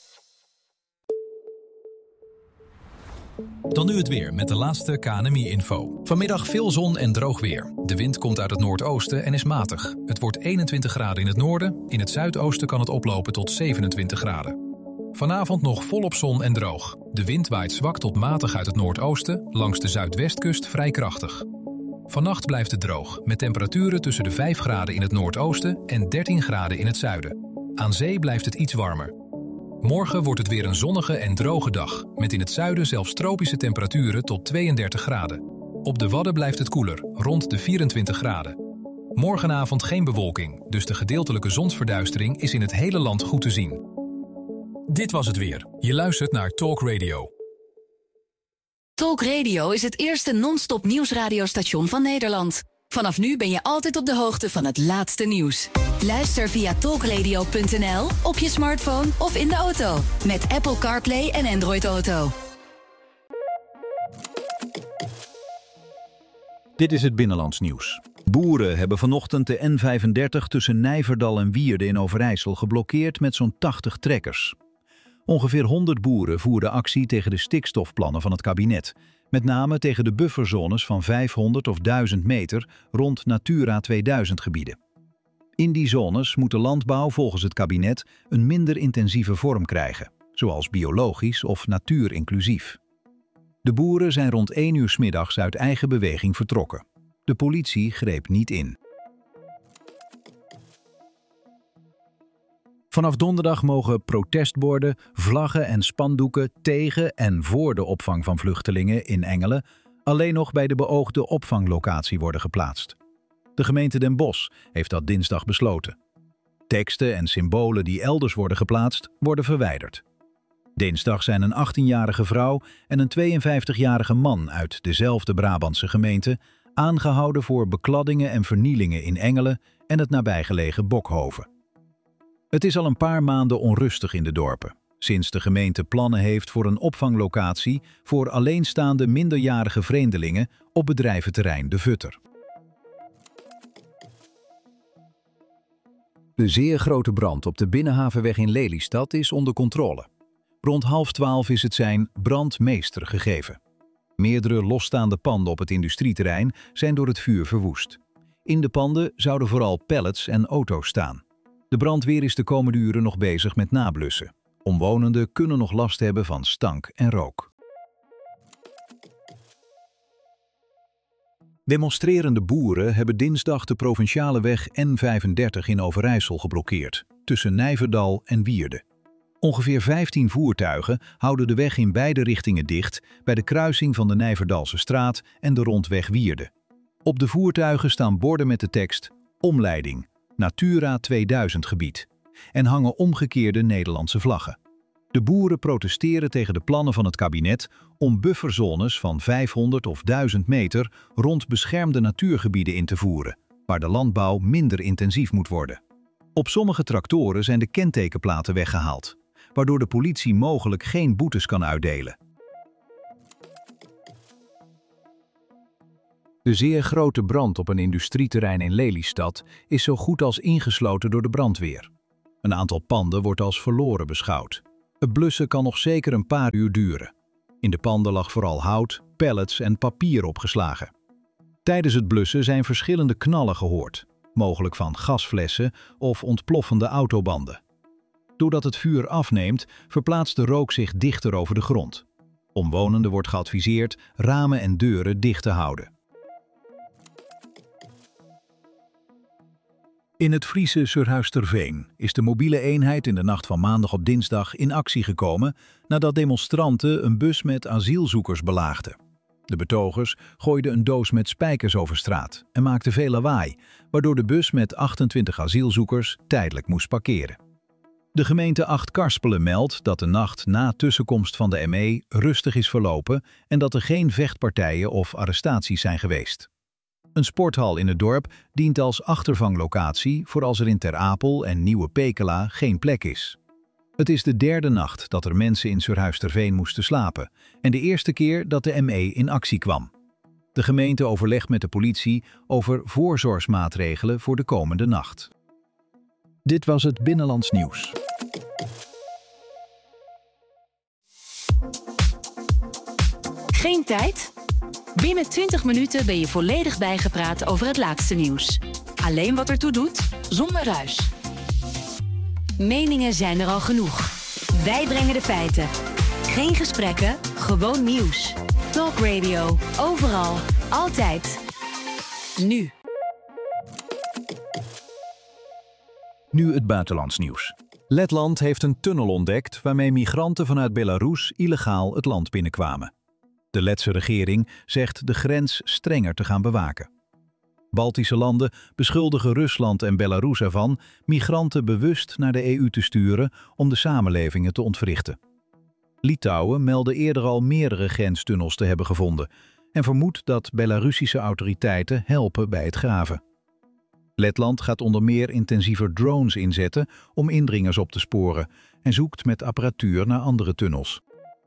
Dan nu het weer met de laatste KNMI-info. Vanmiddag veel zon en droog weer. De wind komt uit het noordoosten en is matig. Het wordt 21 graden in het noorden. In het zuidoosten kan het oplopen tot 27 graden. Vanavond nog volop zon en droog. De wind waait zwak tot matig uit het noordoosten, langs de zuidwestkust vrij krachtig. Vannacht blijft het droog, met temperaturen tussen de 5 graden in het noordoosten en 13 graden in het zuiden. Aan zee blijft het iets warmer. Morgen wordt het weer een zonnige en droge dag, met in het zuiden zelfs tropische temperaturen tot 32 graden. Op de Wadden blijft het koeler, rond de 24 graden. Morgenavond geen bewolking, dus de gedeeltelijke zonsverduistering is in het hele land goed te zien. Dit was het weer. Je luistert naar Talk Radio. Talk Radio is het eerste non-stop nieuwsradiostation van Nederland. Vanaf nu ben je altijd op de hoogte van het laatste nieuws. Luister via talkradio.nl, op je smartphone of in de auto. Met Apple CarPlay en Android Auto. Dit is het Binnenlands nieuws. Boeren hebben vanochtend de N35 tussen Nijverdal en Wierde in Overijssel geblokkeerd met zo'n 80 trekkers. Ongeveer 100 boeren voerden actie tegen de stikstofplannen van het kabinet. Met name tegen de bufferzones van 500 of 1000 meter rond Natura 2000 gebieden. In die zones moet de landbouw volgens het kabinet een minder intensieve vorm krijgen, zoals biologisch of natuurinclusief. De boeren zijn rond 1 uur 's middags uit eigen beweging vertrokken. De politie greep niet in. Vanaf donderdag mogen protestborden, vlaggen en spandoeken tegen en voor de opvang van vluchtelingen in Engelen alleen nog bij de beoogde opvanglocatie worden geplaatst. De gemeente Den Bosch heeft dat dinsdag besloten. Teksten en symbolen die elders worden geplaatst, worden verwijderd. Dinsdag zijn een 18-jarige vrouw en een 52-jarige man uit dezelfde Brabantse gemeente aangehouden voor bekladdingen en vernielingen in Engelen en het nabijgelegen Bokhoven. Het is al een paar maanden onrustig in de dorpen, sinds de gemeente plannen heeft voor een opvanglocatie voor alleenstaande minderjarige vreemdelingen op bedrijventerrein De Vutter. De zeer grote brand op de Binnenhavenweg in Lelystad is onder controle. Rond 11:30 is het zijn brandmeester gegeven. Meerdere losstaande panden op het industrieterrein zijn door het vuur verwoest. In de panden zouden vooral pallets en auto's staan. De brandweer is de komende uren nog bezig met nablussen. Omwonenden kunnen nog last hebben van stank en rook. Demonstrerende boeren hebben dinsdag de provinciale weg N35 in Overijssel geblokkeerd, tussen Nijverdal en Wierde. Ongeveer 15 voertuigen houden de weg in beide richtingen dicht bij de kruising van de Nijverdalse straat en de rondweg Wierde. Op de voertuigen staan borden met de tekst Omleiding, Natura 2000 gebied en hangen omgekeerde Nederlandse vlaggen. De boeren protesteren tegen de plannen van het kabinet om bufferzones van 500 of 1000 meter rond beschermde natuurgebieden in te voeren, waar de landbouw minder intensief moet worden. Op sommige tractoren zijn de kentekenplaten weggehaald, waardoor de politie mogelijk geen boetes kan uitdelen. De zeer grote brand op een industrieterrein in Lelystad is zo goed als ingesloten door de brandweer. Een aantal panden wordt als verloren beschouwd. Het blussen kan nog zeker een paar uur duren. In de panden lag vooral hout, pallets en papier opgeslagen. Tijdens het blussen zijn verschillende knallen gehoord, mogelijk van gasflessen of ontploffende autobanden. Doordat het vuur afneemt, verplaatst de rook zich dichter over de grond. Omwonenden wordt geadviseerd ramen en deuren dicht te houden. In het Friese Surhuisterveen is de mobiele eenheid in de nacht van maandag op dinsdag in actie gekomen nadat demonstranten een bus met asielzoekers belaagden. De betogers gooiden een doos met spijkers over straat en maakten veel lawaai, waardoor de bus met 28 asielzoekers tijdelijk moest parkeren. De gemeente Achtkarspelen meldt dat de nacht na tussenkomst van de ME rustig is verlopen en dat er geen vechtpartijen of arrestaties zijn geweest. Een sporthal in het dorp dient als achtervanglocatie voor als er in Ter Apel en Nieuwe Pekela geen plek is. Het is de derde nacht dat er mensen in Surhuisterveen moesten slapen en de eerste keer dat de ME in actie kwam. De gemeente overlegt met de politie over voorzorgsmaatregelen voor de komende nacht. Dit was het Binnenlands Nieuws. Geen tijd? Binnen 20 minuten ben je volledig bijgepraat over het laatste nieuws. Alleen wat ertoe doet, zonder ruis. Meningen zijn er al genoeg. Wij brengen de feiten. Geen gesprekken, gewoon nieuws. Talk Radio, overal, altijd. Nu. Nu het buitenlands nieuws. Letland heeft een tunnel ontdekt waarmee migranten vanuit Belarus illegaal het land binnenkwamen. De Letse regering zegt de grens strenger te gaan bewaken. Baltische landen beschuldigen Rusland en Belarus ervan migranten bewust naar de EU te sturen om de samenlevingen te ontwrichten. Litouwen meldde eerder al meerdere grenstunnels te hebben gevonden en vermoedt dat Belarussische autoriteiten helpen bij het graven. Letland gaat onder meer intensiever drones inzetten om indringers op te sporen en zoekt met apparatuur naar andere tunnels.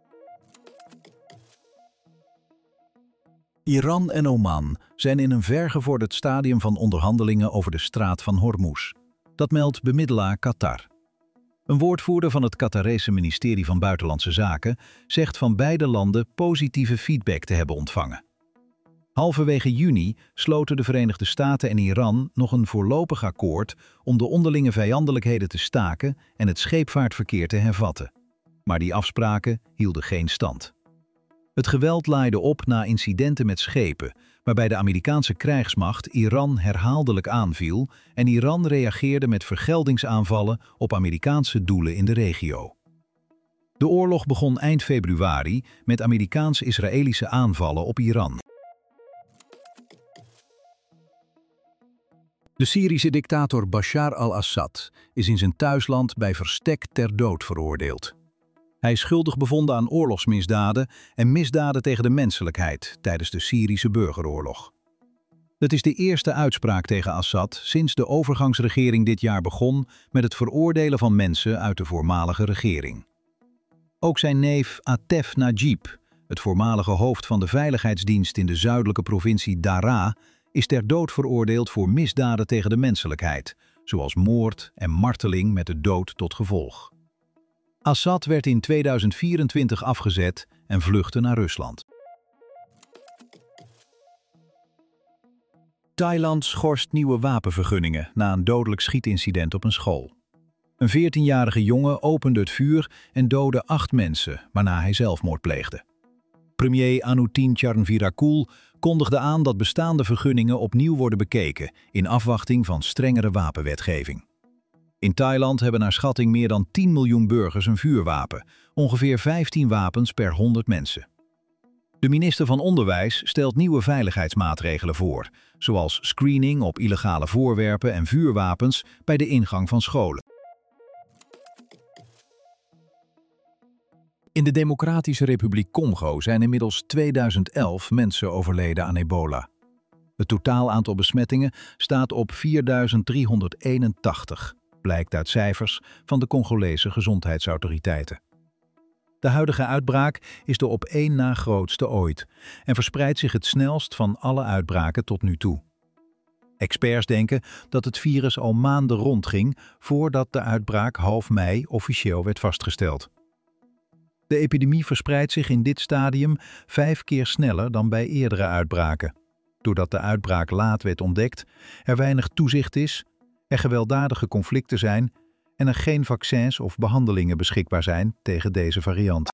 Iran en Oman zijn in een vergevorderd stadium van onderhandelingen over de straat van Hormuz. Dat meldt bemiddelaar Qatar. Een woordvoerder van het Qatarese ministerie van Buitenlandse Zaken zegt van beide landen positieve feedback te hebben ontvangen. Halverwege juni sloten de Verenigde Staten en Iran nog een voorlopig akkoord om de onderlinge vijandelijkheden te staken en het scheepvaartverkeer te hervatten. Maar die afspraken hielden geen stand. Het geweld laaide op na incidenten met schepen, waarbij de Amerikaanse krijgsmacht Iran herhaaldelijk aanviel en Iran reageerde met vergeldingsaanvallen op Amerikaanse doelen in de regio. De oorlog begon eind februari met Amerikaans-Israëlische aanvallen op Iran. De Syrische dictator Bashar al-Assad is in zijn thuisland bij verstek ter dood veroordeeld. Hij is schuldig bevonden aan oorlogsmisdaden en misdaden tegen de menselijkheid tijdens de Syrische burgeroorlog. Het is de eerste uitspraak tegen Assad sinds de overgangsregering dit jaar begon met het veroordelen van mensen uit de voormalige regering. Ook zijn neef Atef Najib, het voormalige hoofd van de veiligheidsdienst in de zuidelijke provincie Daraa, is ter dood veroordeeld voor misdaden tegen de menselijkheid, zoals moord en marteling met de dood tot gevolg. Assad werd in 2024 afgezet en vluchtte naar Rusland. Thailand schorst nieuwe wapenvergunningen na een dodelijk schietincident op een school. Een 14-jarige jongen opende het vuur en doodde 8 mensen, waarna hij zelfmoord pleegde. Premier Anutin Charnvirakul kondigde aan dat bestaande vergunningen opnieuw worden bekeken in afwachting van strengere wapenwetgeving. In Thailand hebben naar schatting meer dan 10 miljoen burgers een vuurwapen, ongeveer 15 wapens per 100 mensen. De minister van Onderwijs stelt nieuwe veiligheidsmaatregelen voor, zoals screening op illegale voorwerpen en vuurwapens bij de ingang van scholen. In de Democratische Republiek Congo zijn inmiddels 2011 mensen overleden aan ebola. Het totaal aantal besmettingen staat op 4.381, blijkt uit cijfers van de Congolese gezondheidsautoriteiten. De huidige uitbraak is de op één na grootste ooit en verspreidt zich het snelst van alle uitbraken tot nu toe. Experts denken dat het virus al maanden rondging voordat de uitbraak half mei officieel werd vastgesteld. De epidemie verspreidt zich in dit stadium 5 keer sneller dan bij eerdere uitbraken. Doordat de uitbraak laat werd ontdekt, er weinig toezicht is, er gewelddadige conflicten zijn en er geen vaccins of behandelingen beschikbaar zijn tegen deze variant.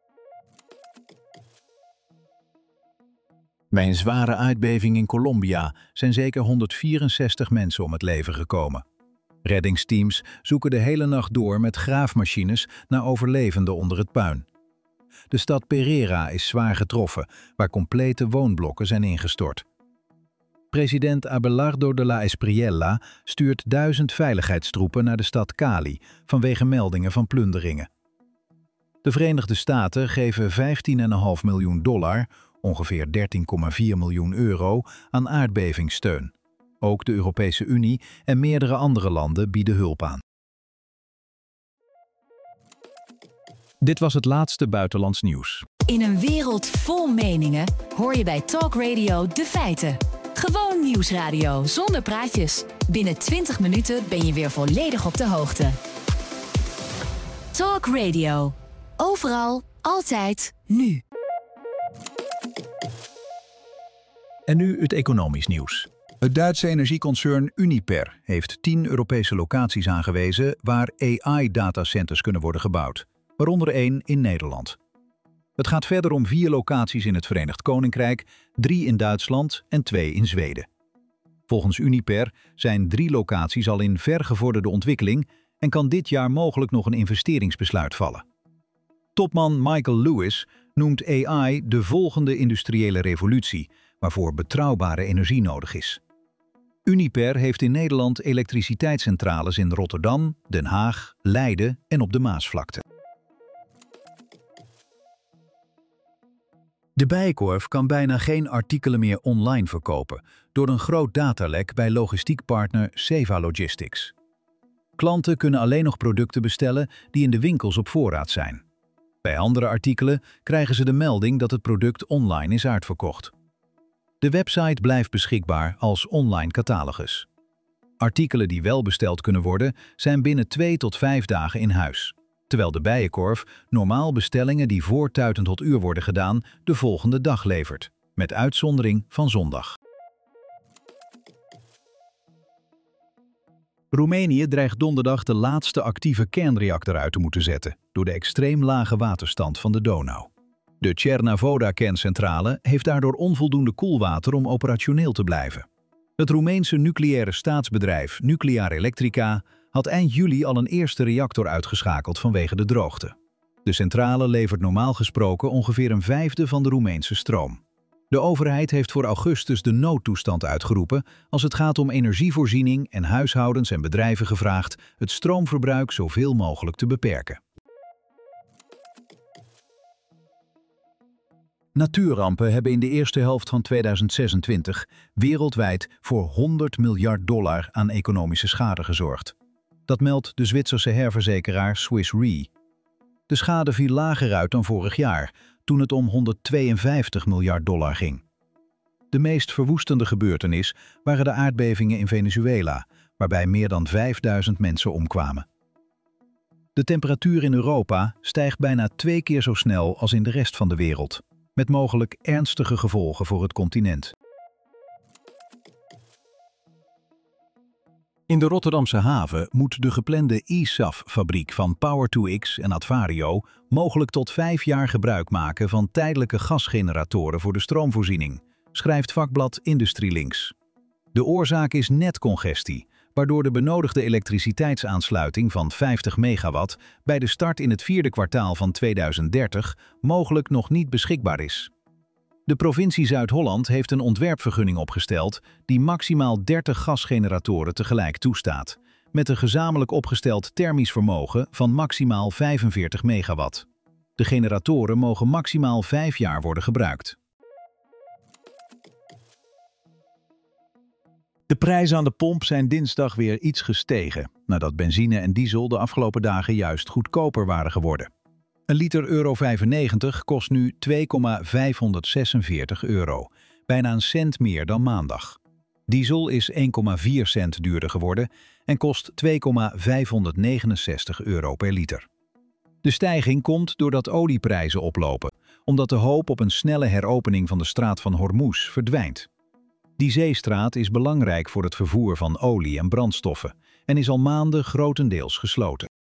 Bij een zware aardbeving in Colombia zijn zeker 164 mensen om het leven gekomen. Reddingsteams zoeken de hele nacht door met graafmachines naar overlevenden onder het puin. De stad Pereira is zwaar getroffen, waar complete woonblokken zijn ingestort. President Abelardo de la Espriella stuurt 1000 veiligheidstroepen naar de stad Cali vanwege meldingen van plunderingen. De Verenigde Staten geven $15,5 miljoen, ongeveer 13,4 miljoen euro, aan aardbevingssteun. Ook de Europese Unie en meerdere andere landen bieden hulp aan. Dit was het laatste buitenlands nieuws. In een wereld vol meningen hoor je bij Talk Radio de feiten. Gewoon nieuwsradio zonder praatjes. Binnen 20 minuten ben je weer volledig op de hoogte. Talk Radio. Overal, altijd, nu. En nu het economisch nieuws. Het Duitse energieconcern Uniper heeft 10 Europese locaties aangewezen waar AI-datacenters kunnen worden gebouwd, waaronder 1 in Nederland. Het gaat verder om 4 locaties in het Verenigd Koninkrijk, 3 in Duitsland en 2 in Zweden. Volgens Uniper zijn 3 locaties al in vergevorderde ontwikkeling en kan dit jaar mogelijk nog een investeringsbesluit vallen. Topman Michael Lewis noemt AI de volgende industriële revolutie, waarvoor betrouwbare energie nodig is. Uniper heeft in Nederland elektriciteitscentrales in Rotterdam, Den Haag, Leiden en op de Maasvlakte. De Bijenkorf kan bijna geen artikelen meer online verkopen door een groot datalek bij logistiekpartner Seva Logistics. Klanten kunnen alleen nog producten bestellen die in de winkels op voorraad zijn. Bij andere artikelen krijgen ze de melding dat het product online is uitverkocht. De website blijft beschikbaar als online catalogus. Artikelen die wel besteld kunnen worden zijn binnen 2 tot 5 dagen in huis, terwijl de Bijenkorf normaal bestellingen die voor Tuiten tot Uur worden gedaan de volgende dag levert, met uitzondering van zondag. Roemenië dreigt donderdag de laatste actieve kernreactor uit te moeten zetten door de extreem lage waterstand van de Donau. De Cernavoda-kerncentrale heeft daardoor onvoldoende koelwater om operationeel te blijven. Het Roemeense nucleaire staatsbedrijf Nuclear Electrica had eind juli al een eerste reactor uitgeschakeld vanwege de droogte. De centrale levert normaal gesproken ongeveer een vijfde van de Roemeense stroom. De overheid heeft voor augustus de noodtoestand uitgeroepen als het gaat om energievoorziening en huishoudens en bedrijven gevraagd het stroomverbruik zoveel mogelijk te beperken. Natuurrampen hebben in de eerste helft van 2026 wereldwijd voor $100 miljard aan economische schade gezorgd. Dat meldt de Zwitserse herverzekeraar Swiss Re. De schade viel lager uit dan vorig jaar, toen het om $152 miljard ging. De meest verwoestende gebeurtenis waren de aardbevingen in Venezuela, waarbij meer dan 5000 mensen omkwamen. De temperatuur in Europa stijgt bijna 2 keer zo snel als in de rest van de wereld, met mogelijk ernstige gevolgen voor het continent. In de Rotterdamse haven moet de geplande ISAF-fabriek van Power2X en Advario mogelijk tot 5 jaar gebruik maken van tijdelijke gasgeneratoren voor de stroomvoorziening, schrijft vakblad IndustrieLinks. De oorzaak is netcongestie, waardoor de benodigde elektriciteitsaansluiting van 50 megawatt bij de start in het 4e kwartaal van 2030 mogelijk nog niet beschikbaar is. De provincie Zuid-Holland heeft een ontwerpvergunning opgesteld die maximaal 30 gasgeneratoren tegelijk toestaat, met een gezamenlijk opgesteld thermisch vermogen van maximaal 45 megawatt. De generatoren mogen maximaal 5 jaar worden gebruikt. De prijzen aan de pomp zijn dinsdag weer iets gestegen, nadat benzine en diesel de afgelopen dagen juist goedkoper waren geworden. Een liter €95 kost nu €2,546, bijna een cent meer dan maandag. Diesel is 1,4 cent duurder geworden en kost €2,569 per liter. De stijging komt doordat olieprijzen oplopen, omdat de hoop op een snelle heropening van de straat van Hormuz verdwijnt. Die zeestraat is belangrijk voor het vervoer van olie en brandstoffen en is al maanden grotendeels gesloten.